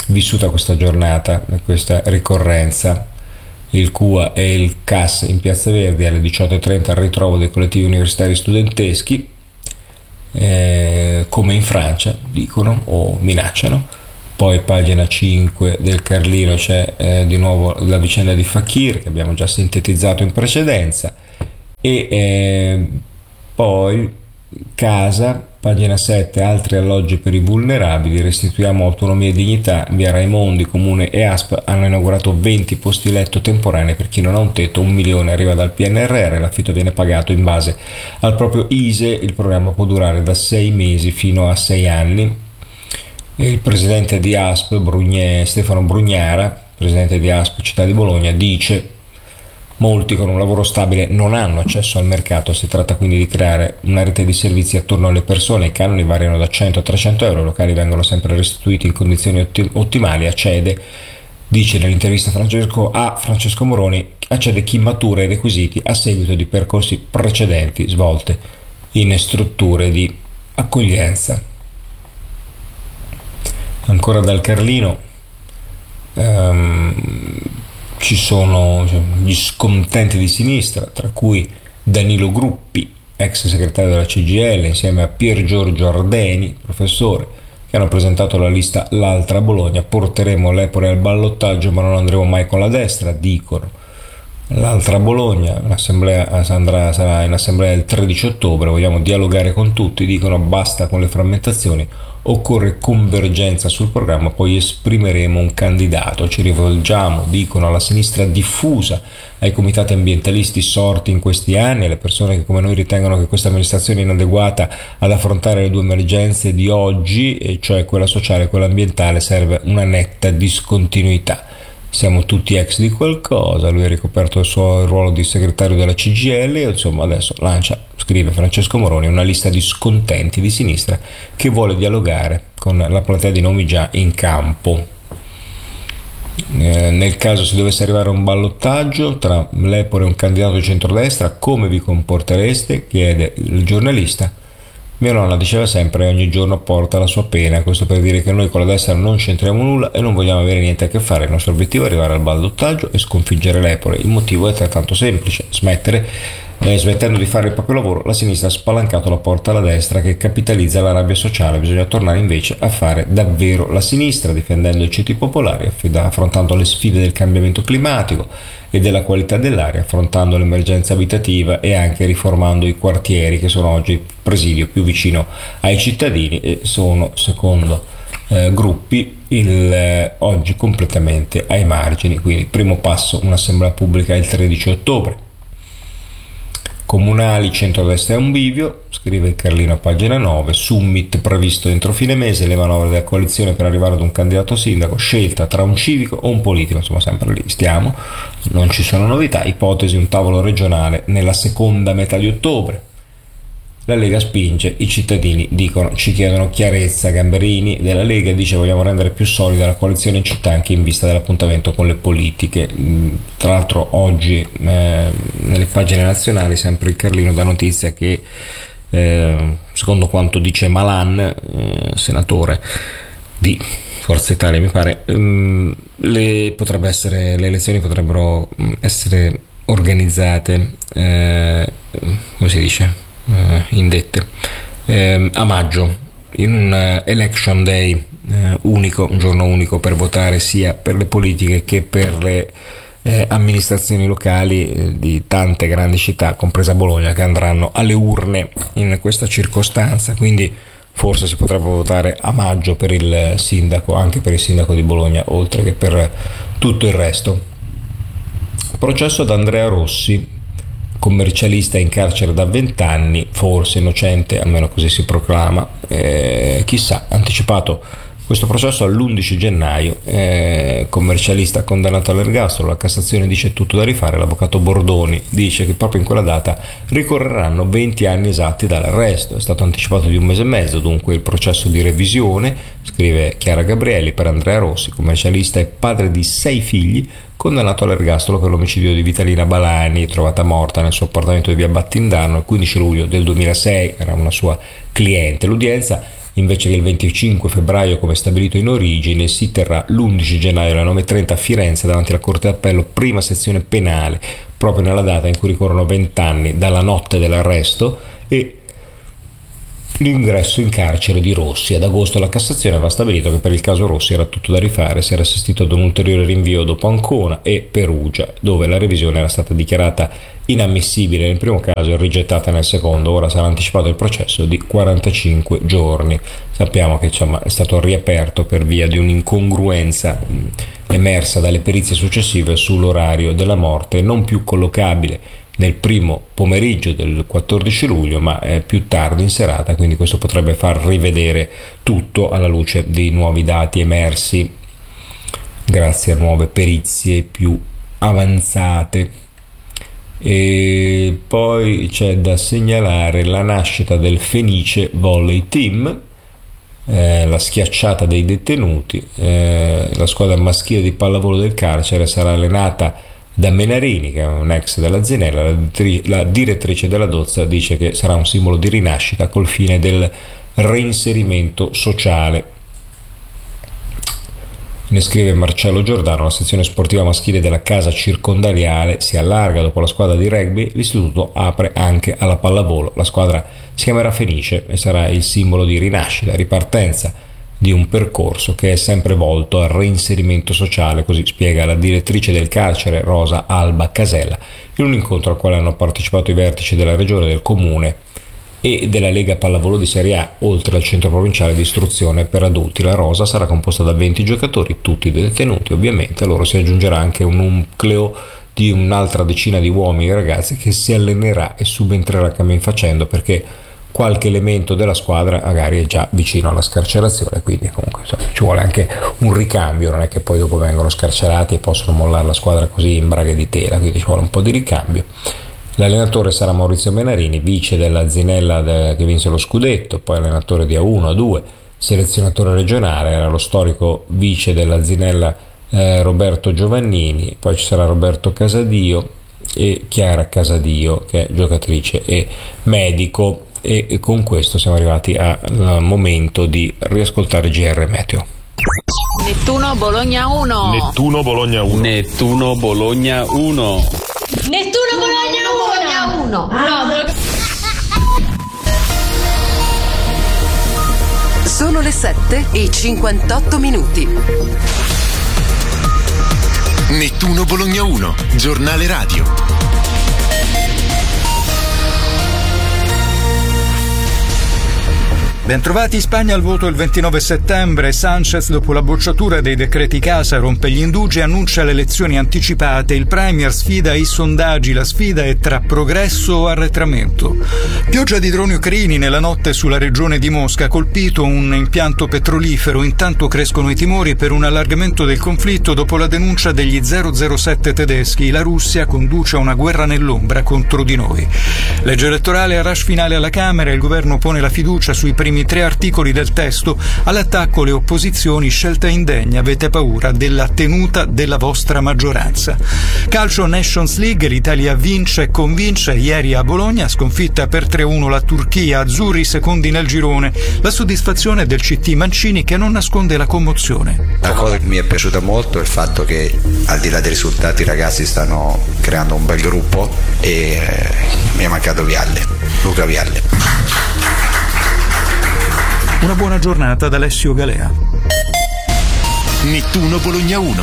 vissuta questa giornata, questa ricorrenza. Il C U A e il C A S in Piazza Verdi alle diciotto e trenta al ritrovo dei collettivi universitari studenteschi, eh, come in Francia dicono o minacciano. Poi pagina cinque del Carlino c'è eh, di nuovo la vicenda di Fakir che abbiamo già sintetizzato in precedenza, e eh, poi Casa, pagina sette, altri alloggi per i vulnerabili, restituiamo autonomia e dignità, via Raimondi, Comune e A S P hanno inaugurato venti posti letto temporanei per chi non ha un tetto, un milione arriva dal P N R R, l'affitto viene pagato in base al proprio I S E, il programma può durare da sei mesi fino a sei anni. Il presidente di A S P, Brugne, Stefano Brugnara, presidente di A S P Città di Bologna, dice: molti con un lavoro stabile non hanno accesso al mercato, si tratta quindi di creare una rete di servizi attorno alle persone, i canoni variano da cento a trecento euro, i locali vengono sempre restituiti in condizioni otti- ottimali, accede, dice nell'intervista Francesco, a Francesco Moroni, accede chi matura i requisiti a seguito di percorsi precedenti svolte in strutture di accoglienza. Ancora dal Carlino, um, ci sono gli scontenti di sinistra, tra cui Danilo Gruppi, ex segretario della C G I L, insieme a Pier Giorgio Ardeni, professore, che hanno presentato la lista L'Altra Bologna. Porteremo l'Epore al ballottaggio ma non andremo mai con la destra, dicono. L'Altra Bologna, l'assemblea andrà, sarà in assemblea il tredici ottobre, vogliamo dialogare con tutti, dicono basta con le frammentazioni, occorre convergenza sul programma, poi esprimeremo un candidato, ci rivolgiamo, dicono, alla sinistra diffusa, ai comitati ambientalisti sorti in questi anni, alle persone che come noi ritengono che questa amministrazione è inadeguata ad affrontare le due emergenze di oggi, e cioè quella sociale e quella ambientale, serve una netta discontinuità. Siamo tutti ex di qualcosa, lui ha ricoperto il suo ruolo di segretario della C G I L e insomma adesso lancia, scrive Francesco Moroni, una lista di scontenti di sinistra che vuole dialogare con la platea di nomi già in campo. Eh, nel caso si dovesse arrivare a un ballottaggio tra l'Epore e un candidato di centrodestra, come vi comportereste? Chiede il giornalista. Mia nonna diceva sempre: ogni giorno porta la sua pena. Questo per dire che noi con la destra non c'entriamo nulla e non vogliamo avere niente a che fare. Il nostro obiettivo è arrivare al ballottaggio e sconfiggere l'Epore. Il motivo è altrettanto semplice: smettere eh, smettendo di fare il proprio lavoro, la sinistra ha spalancato la porta alla destra che capitalizza la rabbia sociale. Bisogna tornare invece a fare davvero la sinistra, difendendo i ceti popolari, affrontando le sfide del cambiamento climatico e della qualità dell'aria, affrontando l'emergenza abitativa e anche riformando i quartieri che sono oggi il presidio più vicino ai cittadini e sono, secondo eh, Gruppi, il, eh, oggi completamente ai margini. Quindi primo passo, un'assemblea pubblica il tredici ottobre. Comunali, centrodestra è un bivio, scrive il Carlino a pagina nove, summit previsto entro fine mese, le manovre della coalizione per arrivare ad un candidato sindaco, scelta tra un civico o un politico, insomma sempre lì stiamo, non ci sono novità, ipotesi un tavolo regionale nella seconda metà di ottobre. La Lega spinge, i cittadini dicono, ci chiedono chiarezza. Gamberini della Lega dice: vogliamo rendere più solida la coalizione in città anche in vista dell'appuntamento con le politiche. Tra l'altro oggi eh, nelle pagine nazionali sempre il Carlino dà notizia che eh, secondo quanto dice Malan, eh, senatore di Forza Italia mi pare, ehm, le, potrebbe essere, le elezioni potrebbero essere organizzate, eh, come si dice? Uh, indette eh, a maggio, in un uh, election day uh, unico, un giorno unico per votare sia per le politiche che per le eh, amministrazioni locali eh, di tante grandi città, compresa Bologna, che andranno alle urne in questa circostanza. Quindi forse si potrebbe votare a maggio per il sindaco, anche per il sindaco di Bologna, oltre che per tutto il resto. Processo ad Andrea Rossi, commercialista in carcere da vent'anni, forse innocente, almeno così si proclama, eh, chissà, anticipato questo processo all'undici gennaio, eh, commercialista condannato all'ergastolo, la Cassazione dice tutto da rifare, l'avvocato Bordoni dice che proprio in quella data ricorreranno venti anni esatti dall'arresto, è stato anticipato di un mese e mezzo dunque il processo di revisione, scrive Chiara Gabrielli per Andrea Rossi, commercialista e padre di sei figli, condannato all'ergastolo per l'omicidio di Vitalina Balani, trovata morta nel suo appartamento di via Battindano il quindici luglio del duemilasei, era una sua cliente. L'udienza invece che il venticinque febbraio come stabilito in origine, si terrà l'undici gennaio alle nove e trenta a Firenze davanti alla Corte d'Appello, prima sezione penale, proprio nella data in cui ricorrono vent'anni dalla notte dell'arresto e l'ingresso in carcere di Rossi. Ad agosto la Cassazione aveva stabilito che per il caso Rossi era tutto da rifare, si era assistito ad un ulteriore rinvio dopo Ancona e Perugia, dove la revisione era stata dichiarata inammissibile nel primo caso e rigettata nel secondo. Ora sarà anticipato il processo di quarantacinque giorni. Sappiamo che insomma, è stato riaperto per via di un'incongruenza emersa dalle perizie successive sull'orario della morte, non più collocabile nel primo pomeriggio del quattordici luglio, ma è più tardi in serata, quindi questo potrebbe far rivedere tutto alla luce dei nuovi dati emersi grazie a nuove perizie più avanzate. E poi c'è da segnalare la nascita del Fenice Volley Team, eh, la schiacciata dei detenuti. Eh, la squadra maschile di pallavolo del carcere sarà allenata da Menarini, che è un ex della Zinella. La, la direttrice della Dozza dice che sarà un simbolo di rinascita col fine del reinserimento sociale. Ne scrive Marcello Giordano: la sezione sportiva maschile della casa circondariale si allarga dopo la squadra di rugby, l'istituto apre anche alla pallavolo. La squadra si chiamerà Fenice e sarà il simbolo di rinascita, ripartenza di un percorso che è sempre volto al reinserimento sociale, così spiega la direttrice del carcere Rosa Alba Casella in un incontro al quale hanno partecipato i vertici della regione, del comune e della Lega Pallavolo di Serie A, oltre al centro provinciale di istruzione per adulti. La rosa sarà composta da venti giocatori, tutti detenuti ovviamente. A loro si aggiungerà anche un nucleo di un'altra decina di uomini e ragazzi che si allenerà e subentrerà cammin facendo, perché qualche elemento della squadra magari è già vicino alla scarcerazione, quindi comunque insomma, ci vuole anche un ricambio, non è che poi dopo vengono scarcerati e possono mollare la squadra così in braghe di tela, quindi ci vuole un po' di ricambio. L'allenatore sarà Maurizio Menarini, vice della Zinella de, che vinse lo scudetto, poi allenatore di A uno, A due, selezionatore regionale. Era lo storico vice della Zinella eh, Roberto Giovannini, poi ci sarà Roberto Casadio e Chiara Casadio, che è giocatrice e medico. E con questo siamo arrivati al momento di riascoltare G R Meteo. Nettuno Bologna uno. Nettuno Bologna uno. Nettuno Bologna uno. Nettuno Bologna uno. No. Sono le sette e cinquantotto minuti. Nettuno Bologna uno, giornale radio. Bentrovati. Spagna al voto il ventinove settembre. Sánchez, dopo la bocciatura dei decreti casa, rompe gli indugi e annuncia le elezioni anticipate. Il premier sfida i sondaggi. La sfida è tra progresso o arretramento. Pioggia di droni ucraini nella notte sulla regione di Mosca. Ha colpito un impianto petrolifero. Intanto crescono i timori per un allargamento del conflitto dopo la denuncia degli zero zero sette tedeschi. La Russia conduce a una guerra nell'ombra contro di noi. Legge elettorale a rush finale alla Camera. Il governo pone la fiducia sui primi tre articoli del testo. All'attacco le opposizioni: scelta indegna, avete paura della tenuta della vostra maggioranza. Calcio Nations League, l'Italia vince e convince ieri a Bologna, sconfitta per tre a uno la Turchia, azzurri secondi nel girone. La soddisfazione del C T Mancini, che non nasconde la commozione. La cosa che mi è piaciuta molto è il fatto che al di là dei risultati i ragazzi stanno creando un bel gruppo e eh, mi è mancato Vialle, Luca Vialle. Una buona giornata da Alessio Galea. Nettuno Bologna uno.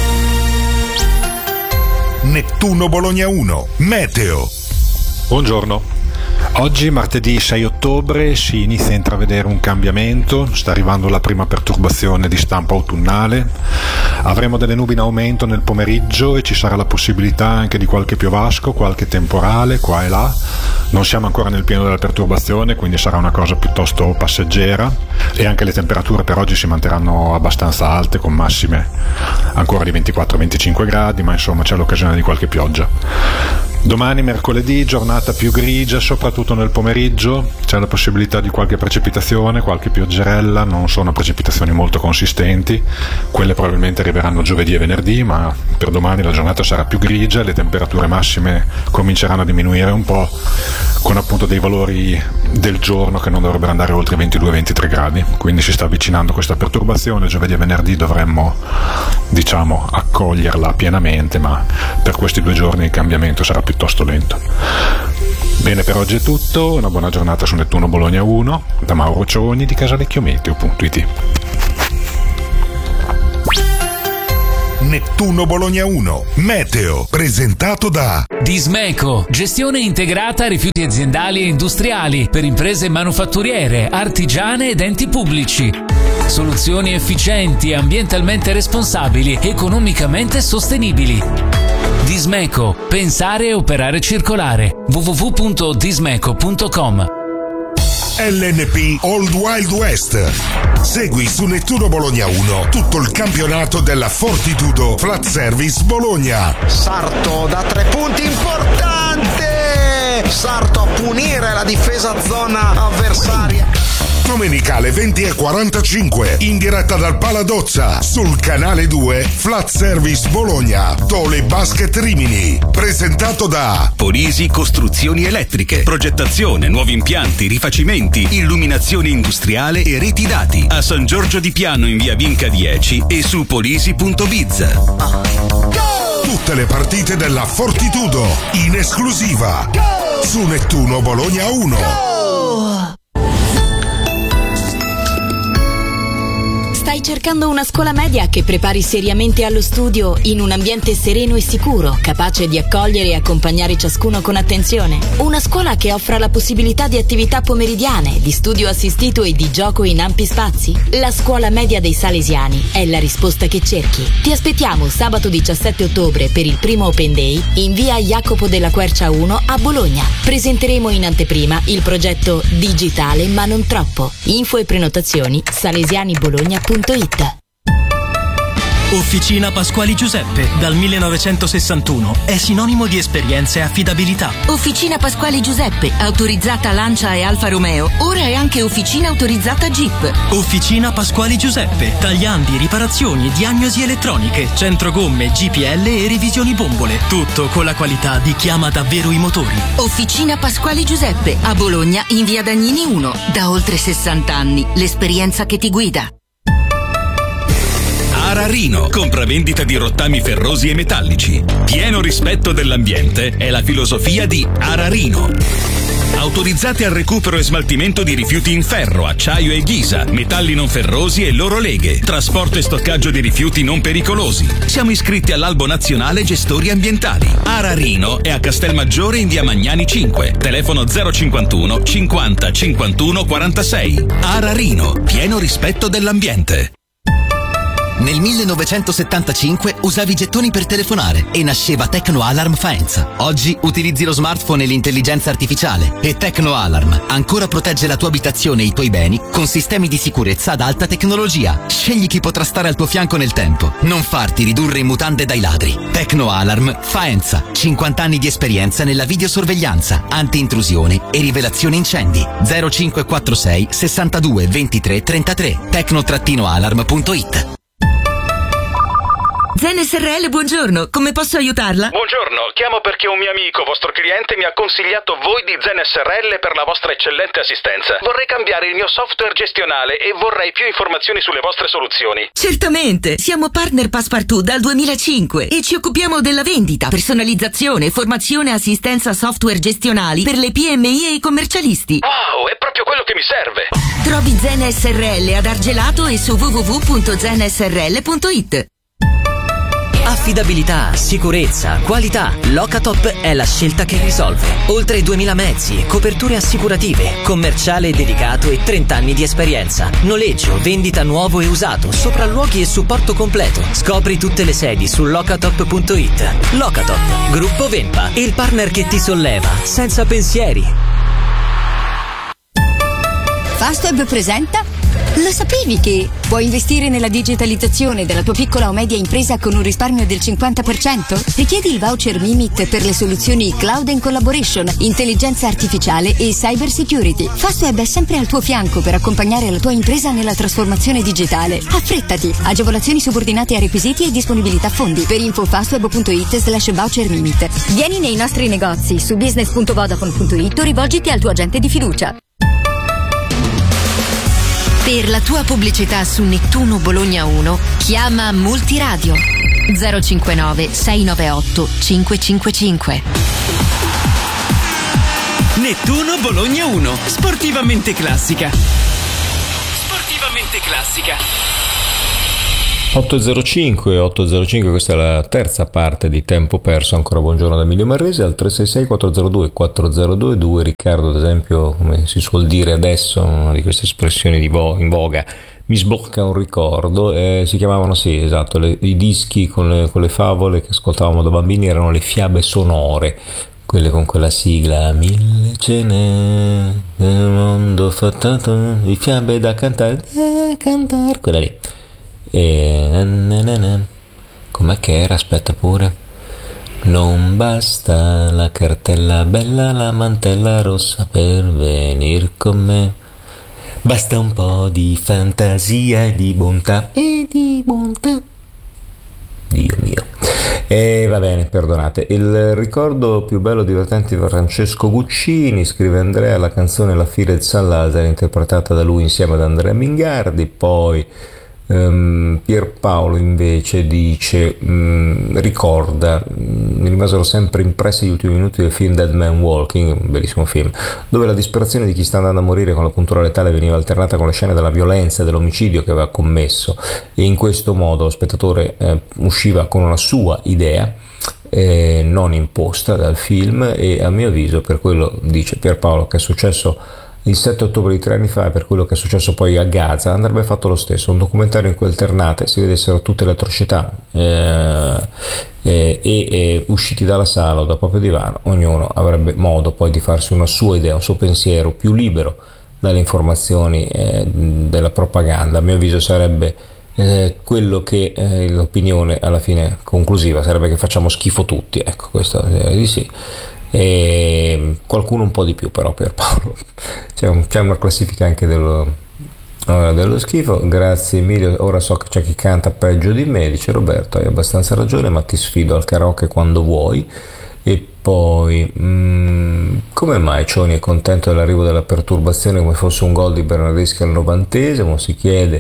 Nettuno Bologna uno. Meteo. Buongiorno. Oggi, martedì sei ottobre, si inizia a intravedere un cambiamento, sta arrivando la prima perturbazione di stampo autunnale, avremo delle nubi in aumento nel pomeriggio e ci sarà la possibilità anche di qualche piovasco, qualche temporale qua e là. Non siamo ancora nel pieno della perturbazione, quindi sarà una cosa piuttosto passeggera, e anche le temperature per oggi si manterranno abbastanza alte, con massime ancora di ventiquattro venticinque gradi, ma insomma c'è l'occasione di qualche pioggia. Domani, mercoledì, giornata più grigia, soprattutto nel pomeriggio, c'è la possibilità di qualche precipitazione, qualche pioggerella. Non sono precipitazioni molto consistenti, quelle probabilmente arriveranno giovedì e venerdì, ma per domani la giornata sarà più grigia, le temperature massime cominceranno a diminuire un po', con appunto dei valori del giorno che non dovrebbero andare oltre i ventidue ventitré gradi, quindi si sta avvicinando questa perturbazione. Giovedì e venerdì dovremmo, diciamo, accoglierla pienamente, ma per questi due giorni il cambiamento sarà piuttosto lento. Bene, per oggi è tutto, una buona giornata su Nettuno Bologna uno da Mauro Cioni di casalecchiometeo punto it. Nettuno Bologna uno Meteo, presentato da Dismeco, gestione integrata rifiuti aziendali e industriali per imprese manufatturiere, artigiane ed enti pubblici. Soluzioni efficienti, ambientalmente responsabili, economicamente sostenibili. Dismeco, pensare e operare circolare. w w w punto dismeco punto com. L N P Old Wild West. Segui su Nettuno Bologna uno tutto il campionato della Fortitudo Flat Service Bologna. Sarto da tre punti, importante! Sarto a punire la difesa zona avversaria. Domenicale venti e quarantacinque, in diretta dal Paladozza, sul canale due Flat Service Bologna, Tole Basket Rimini, presentato da Polisi Costruzioni Elettriche, progettazione, nuovi impianti, rifacimenti, illuminazione industriale e reti dati, a San Giorgio di Piano in via Vinca dieci e su polisi punto biz. Tutte le partite della Fortitudo, in esclusiva, su Nettuno Bologna uno. Stai cercando una scuola media che prepari seriamente allo studio in un ambiente sereno e sicuro, capace di accogliere e accompagnare ciascuno con attenzione? Una scuola che offra la possibilità di attività pomeridiane, di studio assistito e di gioco in ampi spazi? La scuola media dei Salesiani è la risposta che cerchi. Ti aspettiamo sabato diciassette ottobre per il primo Open Day in via Jacopo della Quercia uno a Bologna. Presenteremo in anteprima il progetto Digitale ma non troppo. Info e prenotazioni salesianibologna punto it. Officina Pasquali Giuseppe, dal millenovecentosessantuno, è sinonimo di esperienza e affidabilità. Officina Pasquali Giuseppe, autorizzata Lancia e Alfa Romeo, ora è anche officina autorizzata Jeep. Officina Pasquali Giuseppe, tagliandi, riparazioni, diagnosi elettroniche, centro gomme, G P L e revisioni bombole. Tutto con la qualità di chi ama davvero i motori. Officina Pasquali Giuseppe, a Bologna in via Dagnini uno, da oltre sessanta anni, l'esperienza che ti guida. Ararino, compravendita di rottami ferrosi e metallici. Pieno rispetto dell'ambiente è la filosofia di Ararino. Autorizzate al recupero e smaltimento di rifiuti in ferro, acciaio e ghisa, metalli non ferrosi e loro leghe, trasporto e stoccaggio di rifiuti non pericolosi. Siamo iscritti all'Albo Nazionale Gestori Ambientali. Ararino è a Castelmaggiore in via Magnani cinque, telefono zero cinquantuno cinquanta cinquantuno quarantasei. Ararino, pieno rispetto dell'ambiente. Nel millenovecentosettantacinque usavi i gettoni per telefonare e nasceva Tecno Alarm Faenza. Oggi utilizzi lo smartphone e l'intelligenza artificiale e Tecno Alarm ancora protegge la tua abitazione e i tuoi beni con sistemi di sicurezza ad alta tecnologia. Scegli chi potrà stare al tuo fianco nel tempo. Non farti ridurre in mutande dai ladri. Tecno Alarm Faenza. cinquanta anni di esperienza nella videosorveglianza, anti-intrusione e rivelazione incendi. zero cinque quattro sei sessantadue ventitré trentatré. tecno alarm punto it. Zen S R L, buongiorno, come posso aiutarla? Buongiorno, chiamo perché un mio amico, vostro cliente, mi ha consigliato voi di Zen S R L per la vostra eccellente assistenza. Vorrei cambiare il mio software gestionale e vorrei più informazioni sulle vostre soluzioni. Certamente, siamo partner Passepartout dal duemilacinque e ci occupiamo della vendita, personalizzazione, formazione e assistenza software gestionali per le P M I e i commercialisti. Wow, è proprio quello che mi serve. Trovi Zen S R L ad Argelato e su w w w punto zen s r l punto it. Affidabilità, sicurezza, qualità. Locatop è la scelta che risolve. Oltre duemila mezzi, coperture assicurative, commerciale dedicato e trenta anni di esperienza. Noleggio, vendita nuovo e usato, sopralluoghi e supporto completo. Scopri tutte le sedi su locatop punto it. Locatop, Gruppo Vempa, il partner che ti solleva, senza pensieri. Fastweb presenta Lo sapevi che puoi investire nella digitalizzazione della tua piccola o media impresa con un risparmio del cinquanta per cento? Richiedi il voucher Mimit per le soluzioni Cloud and Collaboration, intelligenza artificiale e cyber security. Fastweb è sempre al tuo fianco per accompagnare la tua impresa nella trasformazione digitale. Affrettati! Agevolazioni subordinate a requisiti e disponibilità fondi. Per info fastweb punto it slash voucher Mimit. Vieni nei nostri negozi su business punto vodafone punto it o rivolgiti al tuo agente di fiducia. Per la tua pubblicità su Nettuno Bologna uno, chiama Multiradio zero cinquantanove sei nove otto cinque cinque cinque. Nettuno Bologna uno, sportivamente classica. Sportivamente classica. otto zero cinque, otto zero cinque, questa è la terza parte di Tempo Perso. Ancora buongiorno da Emilio Marrese al tre sei sei quattro zero due quattro zero due due. Riccardo, ad esempio, come si suol dire adesso, una di queste espressioni di vo- in voga, mi sblocca un ricordo. Eh, si chiamavano, sì, esatto, le, i dischi con le, con le favole che ascoltavamo da bambini erano le fiabe sonore, quelle con quella sigla mille ce n'è nel mondo fattato di fiabe da cantare, da cantare, quella lì. E com'è che era? Aspetta pure. Non basta la cartella bella, la mantella rossa per venir con me. Basta un po' di fantasia e di bontà. E di bontà. Dio mio. E va bene, perdonate. Il ricordo più bello e divertente di Francesco Guccini, scrive Andrea, la canzone La Fire di San Lazzaro interpretata da lui insieme ad Andrea Mingardi. Poi Um, Pierpaolo invece dice um, ricorda um, mi rimasero sempre impressi gli ultimi minuti del film Dead Man Walking, un bellissimo film, dove la disperazione di chi sta andando a morire con la puntura letale veniva alternata con le scene della violenza e dell'omicidio che aveva commesso, e in questo modo lo spettatore eh, usciva con una sua idea eh, non imposta dal film. E a mio avviso, per quello, dice Pierpaolo, che è successo il sette ottobre di tre anni fa, e per quello che è successo poi a Gaza, andrebbe fatto lo stesso, un documentario in cui alternate si vedessero tutte le atrocità eh, eh, e, e usciti dalla sala o dal proprio divano, ognuno avrebbe modo poi di farsi una sua idea, un suo pensiero più libero dalle informazioni eh, della propaganda. A mio avviso sarebbe eh, quello che eh, l'opinione alla fine conclusiva sarebbe che facciamo schifo tutti, ecco, questo eh, di sì. E qualcuno un po' di più, però, per Paolo c'è, un, c'è una classifica anche dello, uh, dello schifo. Grazie Emilio, ora so che c'è chi canta peggio di me, dice Roberto, hai abbastanza ragione, ma ti sfido al karaoke quando vuoi. E poi mh, come mai Cioni è contento dell'arrivo della perturbazione come fosse un gol di Bernardeschi al novantesimo, si chiede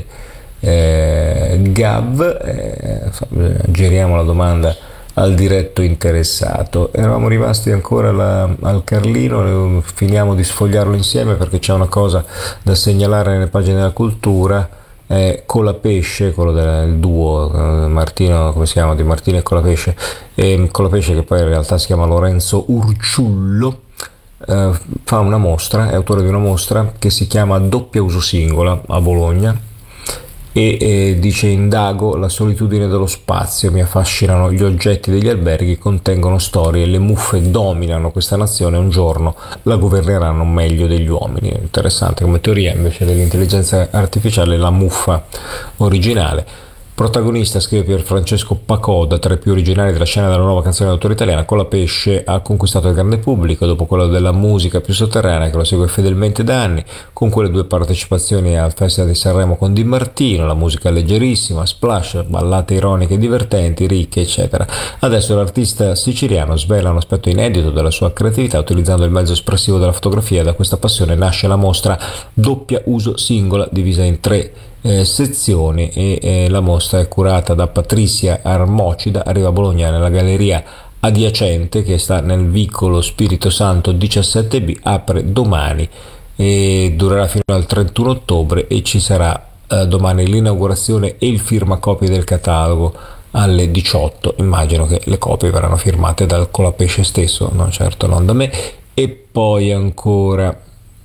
eh, Gav. eh, giriamo la domanda al diretto interessato. Eravamo rimasti ancora la, al Carlino, finiamo di sfogliarlo insieme perché c'è una cosa da segnalare nelle pagine della cultura. eh, Colapesce, quello del duo eh, Martino, come si chiama, di Martino e Colapesce, e Colapesce, che poi in realtà si chiama Lorenzo Urciullo, eh, fa una mostra, è autore di una mostra che si chiama Doppia uso singola a Bologna. E eh, dice: indago la solitudine dello spazio, mi affascinano gli oggetti degli alberghi, contengono storie, le muffe dominano questa nazione, un giorno la governeranno meglio degli uomini. Interessante come teoria, invece dell'intelligenza artificiale, la muffa originale. Protagonista, scrive Pier Francesco Pacoda, tra i più originali della scena della nuova canzone d'autore italiana, Colapesce ha conquistato il grande pubblico dopo quello della musica più sotterranea che lo segue fedelmente da anni, con quelle due partecipazioni al Festival di Sanremo con Di Martino, la musica leggerissima, splash, ballate ironiche e divertenti, ricche, eccetera. Adesso l'artista siciliano svela un aspetto inedito della sua creatività utilizzando il mezzo espressivo della fotografia. Da questa passione nasce la mostra Doppia uso singola, divisa in tre Eh, sezioni, e eh, la mostra è curata da Patrizia Armocida, arriva a Bologna nella galleria adiacente che sta nel vicolo Spirito Santo diciassette B, apre domani e durerà fino al trentuno ottobre, e ci sarà eh, domani l'inaugurazione e il firmacopie del catalogo alle diciotto. Immagino che le copie verranno firmate dal Colapesce stesso, no, certo non da me. E poi ancora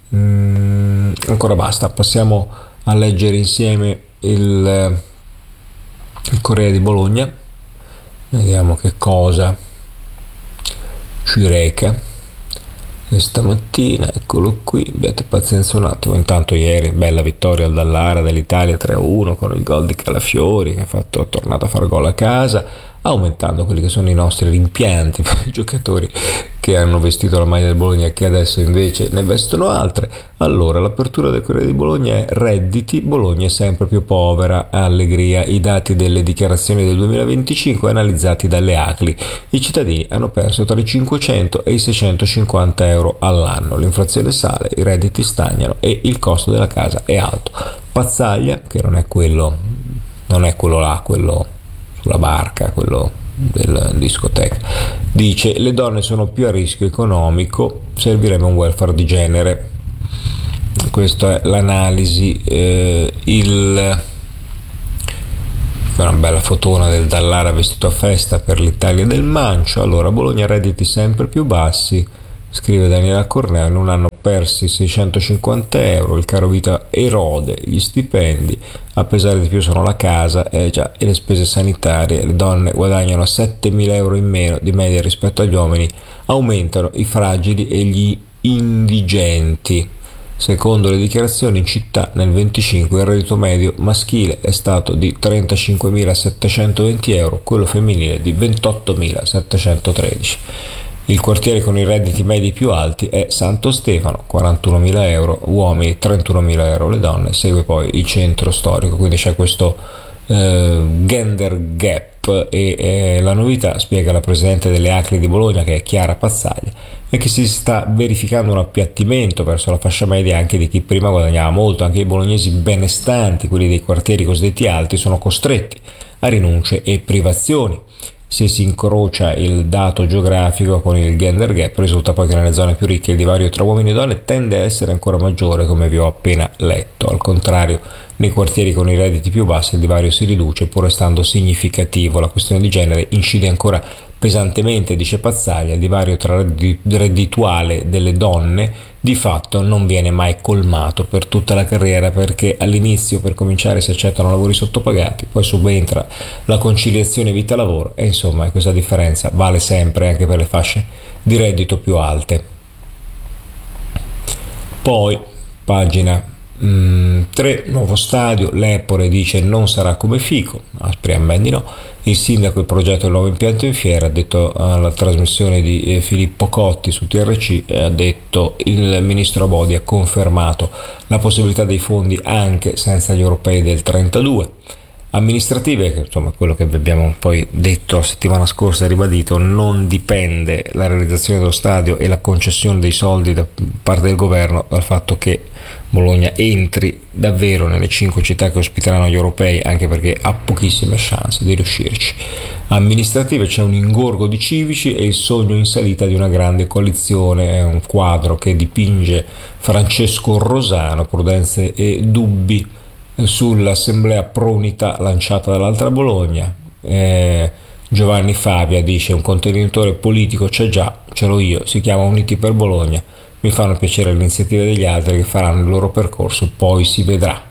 mm, ancora basta, passiamo a leggere insieme il, il Corriere di Bologna, vediamo che cosa ci reca. questa mattina, eccolo qui, abbiate pazienza un attimo. Intanto ieri bella vittoria al Dallara dell'Italia tre a uno con il gol di Calafiori, che ha fatto, è tornato a fare gol a casa, aumentando quelli che sono i nostri rimpianti per i giocatori che hanno vestito la maglia del Bologna e che adesso invece ne vestono altre. Allora, l'apertura del Corriere di Bologna è: redditi, Bologna è sempre più povera, allegria, i dati delle dichiarazioni del duemilaventicinque analizzati dalle A C L I, i cittadini hanno perso tra i cinquecento e i seicentocinquanta euro all'anno, l'inflazione sale, i redditi stagnano e il costo della casa è alto. Pazzaglia, che non è quello, non è quello là, quello sulla barca, quello del discoteca, dice: le donne sono più a rischio economico, servirebbe un welfare di genere. Questa è l'analisi. Eh, il una bella fotona del Dallara vestito a festa per l'Italia del Mancio. Allora, Bologna redditi sempre più bassi, scrive Daniela Corneo, in un anno persi seicentocinquanta euro, il caro vita erode gli stipendi, a pesare di più sono la casa eh già, e le spese sanitarie. Le donne guadagnano settemila euro in meno di media rispetto agli uomini, aumentano i fragili e gli indigenti. Secondo le dichiarazioni, in città nel venticinque il reddito medio maschile è stato di trentacinquemilasettecentoventi euro, quello femminile di ventottomilasettecentotredici. Il quartiere con i redditi medi più alti è Santo Stefano, quarantunomila euro, uomini trentunomila euro, le donne, segue poi il centro storico, quindi c'è questo eh, gender gap e eh, la novità, spiega la presidente delle A C L I di Bologna, che è Chiara Pazzaglia, è che si sta verificando un appiattimento verso la fascia media anche di chi prima guadagnava molto. Anche i bolognesi benestanti, quelli dei quartieri cosiddetti alti, sono costretti a rinunce e privazioni. Se si incrocia il dato geografico con il gender gap, risulta poi che nelle zone più ricche il divario tra uomini e donne tende a essere ancora maggiore, come vi ho appena letto. Al contrario, nei quartieri con i redditi più bassi il divario si riduce, pur restando significativo. La questione di genere incide ancora pesantemente, dice Pazzaglia. Il divario tra reddituale delle donne di fatto non viene mai colmato per tutta la carriera, perché all'inizio, per cominciare, si accettano lavori sottopagati, poi subentra la conciliazione vita-lavoro e insomma questa differenza vale sempre anche per le fasce di reddito più alte. Poi pagina tre, nuovo stadio, l'Epore dice non sarà come Fico, speriamo bene di no. Il sindaco il progetto del nuovo impianto in fiera, ha detto alla trasmissione di eh, Filippo Cotti su T R C, eh, ha detto il ministro Abodi ha confermato la possibilità dei fondi anche senza gli europei del trentadue. Amministrative, che insomma quello che abbiamo poi detto la settimana scorsa e ribadito, non dipende la realizzazione dello stadio e la concessione dei soldi da parte del governo dal fatto che Bologna entri davvero nelle cinque città che ospiteranno gli europei, anche perché ha pochissime chance di riuscirci. Amministrative, c'è un ingorgo di civici e il sogno in salita di una grande coalizione, è un quadro che dipinge Francesco Rosano, prudenze e dubbi sull'assemblea pro-unità lanciata dall'altra Bologna. eh, Giovanni Favia dice un contenitore politico c'è già, ce l'ho io, si chiama Uniti per Bologna, mi fanno piacere le iniziative degli altri che faranno il loro percorso, poi si vedrà.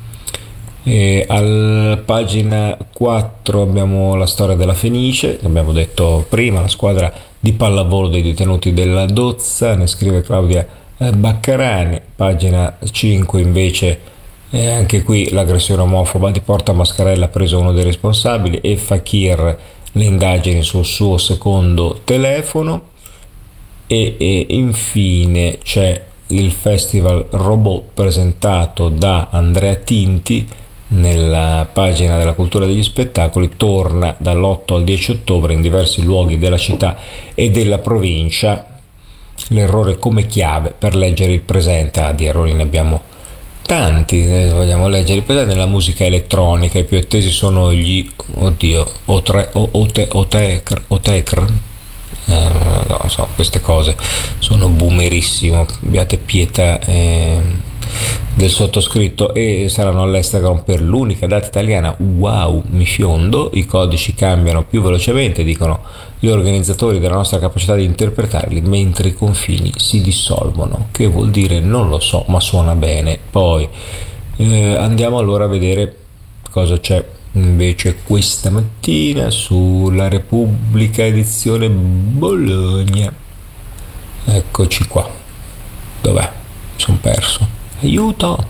E alla pagina quattro abbiamo la storia della Fenice, che abbiamo detto prima, la squadra di pallavolo dei detenuti della Dozza, ne scrive Claudia Baccarani. Pagina cinque invece, eh, anche qui l'aggressione omofoba di Porta Mascarella, ha preso uno dei responsabili, e Fakir le indagini sul suo secondo telefono. E, e infine c'è il festival Robot presentato da Andrea Tinti nella pagina della cultura degli spettacoli, torna dall'otto al dieci ottobre in diversi luoghi della città e della provincia. L'errore come chiave per leggere il presente. Ah, di errori ne abbiamo tanti, eh, vogliamo leggere il presente. Nella musica elettronica i più attesi sono gli oddio Otre, o, ote, Otecr, Otecr Eh, no, so, queste cose sono boomerissimo, abbiate pietà eh, del sottoscritto, e saranno all'Estagram per l'unica data italiana. Wow, mi fiondo, i codici cambiano più velocemente, dicono gli organizzatori, della nostra capacità di interpretarli mentre i confini si dissolvono. Che vuol dire? Non lo so, ma suona bene. Poi eh, andiamo allora a vedere cosa c'è invece questa mattina sulla Repubblica edizione Bologna. Eccoci qua. Dov'è? Sono perso. Aiuto!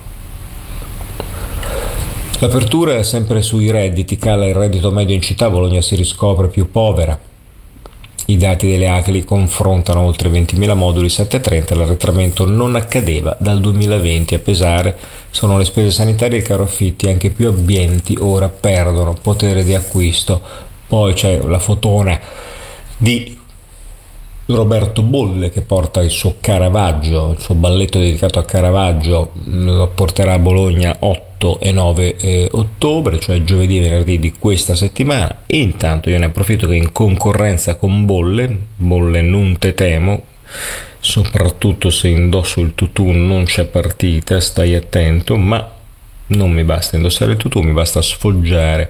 L'apertura è sempre sui redditi, cala il reddito medio in città, Bologna si riscopre più povera. I dati delle A C L I confrontano oltre ventimila moduli, sette virgola trenta, l'arretramento non accadeva dal duemilaventi, a pesare sono le spese sanitarie e i caro affitti, anche più abbienti ora perdono potere di acquisto. Poi c'è la fotona di Roberto Bolle che porta il suo Caravaggio, il suo balletto dedicato a Caravaggio, lo porterà a Bologna otto e nove eh, ottobre, cioè giovedì e venerdì di questa settimana. E intanto io ne approfitto che in concorrenza con Bolle, Bolle non te temo, soprattutto se indosso il tutù non c'è partita, stai attento, ma non mi basta indossare il tutù, mi basta sfoggiare.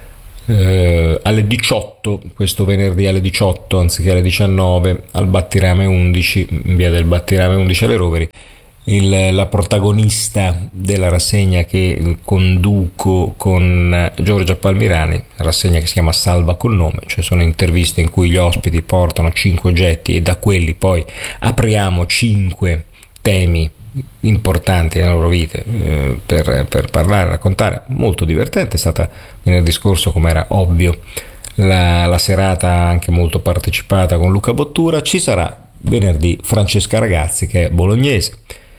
Uh, alle diciotto, questo venerdì alle diciotto anziché alle diciannove, al Battirame undici, in via del Battirame undici alle Roveri, il, la protagonista della rassegna che conduco con Giorgia Palmirani, rassegna che si chiama Salva col nome, cioè sono interviste in cui gli ospiti portano cinque oggetti e da quelli poi apriamo cinque temi importanti nelle loro vite eh, per, per parlare, raccontare. Molto divertente, è stata venerdì scorso, come era ovvio, la, la serata anche molto partecipata con Luca Bottura. Ci sarà venerdì Francesca Ragazzi, che è bolognese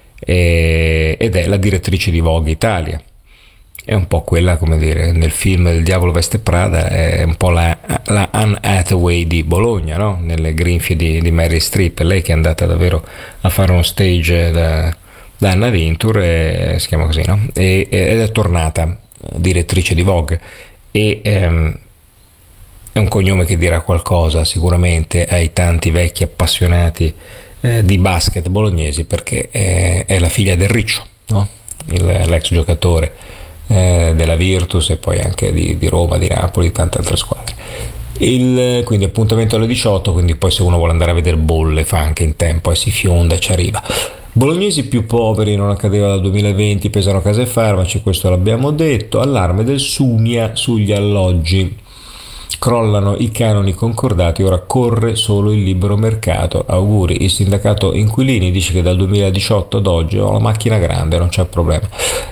e, ed è la direttrice di Vogue Italia. È un po' quella, come dire, nel film Il Diavolo veste Prada, è un po' la, la Anne Hathaway di Bologna, no? Nelle grinfie di, di Mary Streep, lei che è andata davvero a fare uno stage da, da Anna Wintour, si chiama così, no? E, ed è tornata direttrice di Vogue e ehm, è un cognome che dirà qualcosa sicuramente ai tanti vecchi appassionati eh, di basket bolognesi, perché è, è la figlia del Riccio, no? Il, l'ex giocatore Eh, della Virtus e poi anche di, di Roma, di Napoli, tante altre squadre. Il, quindi appuntamento alle diciotto, quindi poi se uno vuole andare a vedere Bolle fa anche in tempo e si fionda e ci arriva. Bolognesi più poveri, non accadeva dal duemilaventi, pesano case e farmaci, questo l'abbiamo detto. Allarme del Sunia sugli alloggi, crollano i canoni concordati, ora corre solo il libero mercato. Auguri. Il sindacato inquilini dice che dal duemiladiciotto ad oggi ho la macchina grande, non c'è problema.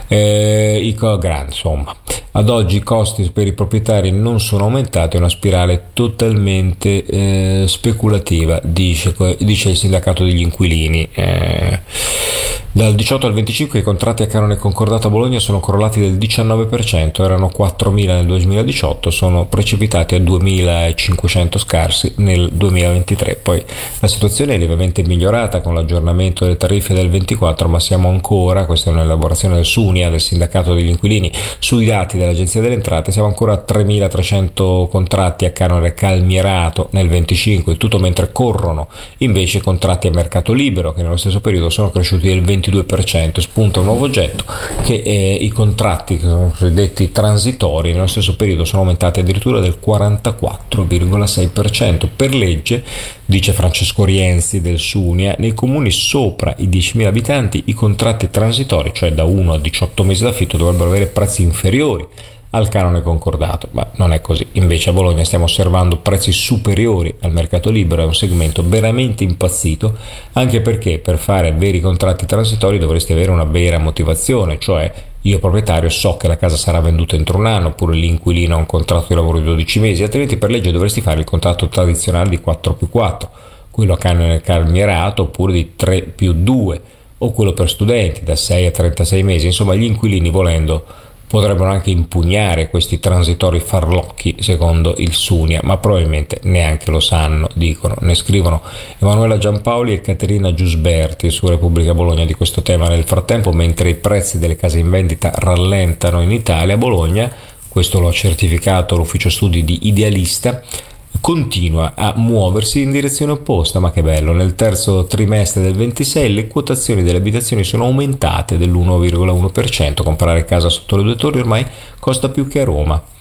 Eh, i co- grandi, insomma, ad oggi i costi per i proprietari non sono aumentati, è una spirale totalmente eh, speculativa, dice, dice il sindacato degli inquilini. Eh, dal diciotto al venticinque i contratti a canone concordato a Bologna sono crollati del diciannove per cento, erano quattromila nel duemiladiciotto, sono precipitati a duemilacinquecento scarsi nel duemilaventitré. Poi la situazione è lievemente migliorata con l'aggiornamento delle tariffe del ventiquattro, ma siamo ancora, questa è un'elaborazione del Sunia, del sindacato degli inquilini, sui dati dell'agenzia delle entrate, siamo ancora a tremilatrecento contratti a canone calmierato nel venticinque, il tutto mentre corrono invece contratti a mercato libero che nello stesso periodo sono cresciuti del ventidue per cento. Spunta un nuovo oggetto, che eh, i contratti cosiddetti transitori nello stesso periodo sono aumentati addirittura del quarantaquattro virgola sei per cento. Per legge, dice Francesco Rienzi del Sunia, nei comuni sopra i diecimila abitanti i contratti transitori, cioè da uno a diciotto mesi d'affitto, dovrebbero avere prezzi inferiori al canone concordato, ma non è così. Invece a Bologna stiamo osservando prezzi superiori al mercato libero, è un segmento veramente impazzito, anche perché per fare veri contratti transitori dovresti avere una vera motivazione, cioè io proprietario so che la casa sarà venduta entro un anno, oppure l'inquilino ha un contratto di lavoro di dodici mesi, altrimenti per legge dovresti fare il contratto tradizionale di quattro più quattro, quello a canone calmierato, oppure di tre più due, o quello per studenti da sei a trentasei mesi. Insomma, gli inquilini, volendo, potrebbero anche impugnare questi transitori farlocchi, secondo il Sunia, ma probabilmente neanche lo sanno, dicono. Ne scrivono Emanuela Giampaoli e Caterina Giusberti su Repubblica Bologna di questo tema. Nel frattempo, mentre i prezzi delle case in vendita rallentano in Italia, Bologna, questo lo ha certificato l'ufficio studi di Idealista, continua a muoversi in direzione opposta. Ma che bello, nel terzo trimestre del ventisei le quotazioni delle abitazioni sono aumentate dell'uno virgola uno per cento, comprare casa sotto le due torri ormai costa più che a Roma.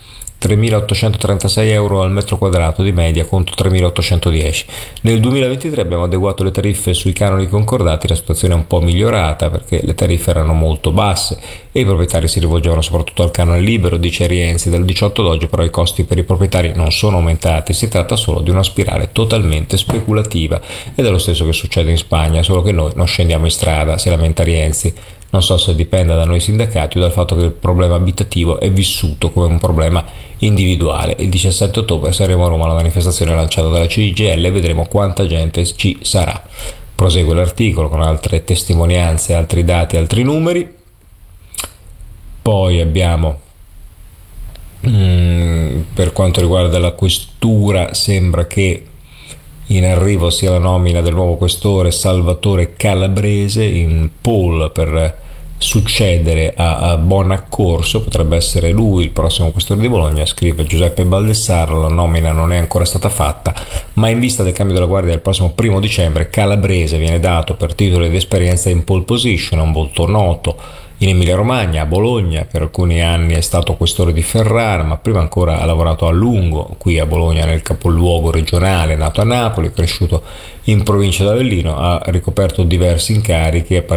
tremilaottocentotrentasei euro al metro quadrato di media contro tremilaottocentodieci. Nel duemilaventitré abbiamo adeguato le tariffe sui canoni concordati, la situazione è un po' migliorata perché le tariffe erano molto basse e i proprietari si rivolgevano soprattutto al canone libero, dice Rienzi. Dal diciotto ad oggi però i costi per i proprietari non sono aumentati, si tratta solo di una spirale totalmente speculativa ed è lo stesso che succede in Spagna, solo che noi non scendiamo in strada, si lamenta Rienzi. Non so se dipenda da noi sindacati o dal fatto che il problema abitativo è vissuto come un problema individuale. Il diciassette ottobre saremo a Roma alla manifestazione lanciata dalla C G I L e vedremo quanta gente ci sarà. Prosegue l'articolo con altre testimonianze, altri dati, altri numeri. Poi abbiamo, mm, per quanto riguarda la questura, sembra che in arrivo sia la nomina del nuovo questore Salvatore Calabrese in poll per succedere a, a Bonaccorso. Potrebbe essere lui il prossimo questore di Bologna, scrive Giuseppe Baldessaro. La nomina non è ancora stata fatta, ma in vista del cambio della guardia del prossimo primo dicembre Calabrese viene dato per titolo di esperienza in pole position, è un volto noto in Emilia Romagna, a Bologna, per alcuni anni è stato questore di Ferrara, ma prima ancora ha lavorato a lungo qui a Bologna nel capoluogo regionale, nato a Napoli, cresciuto in provincia d'Avellino, ha ricoperto diversi incarichi a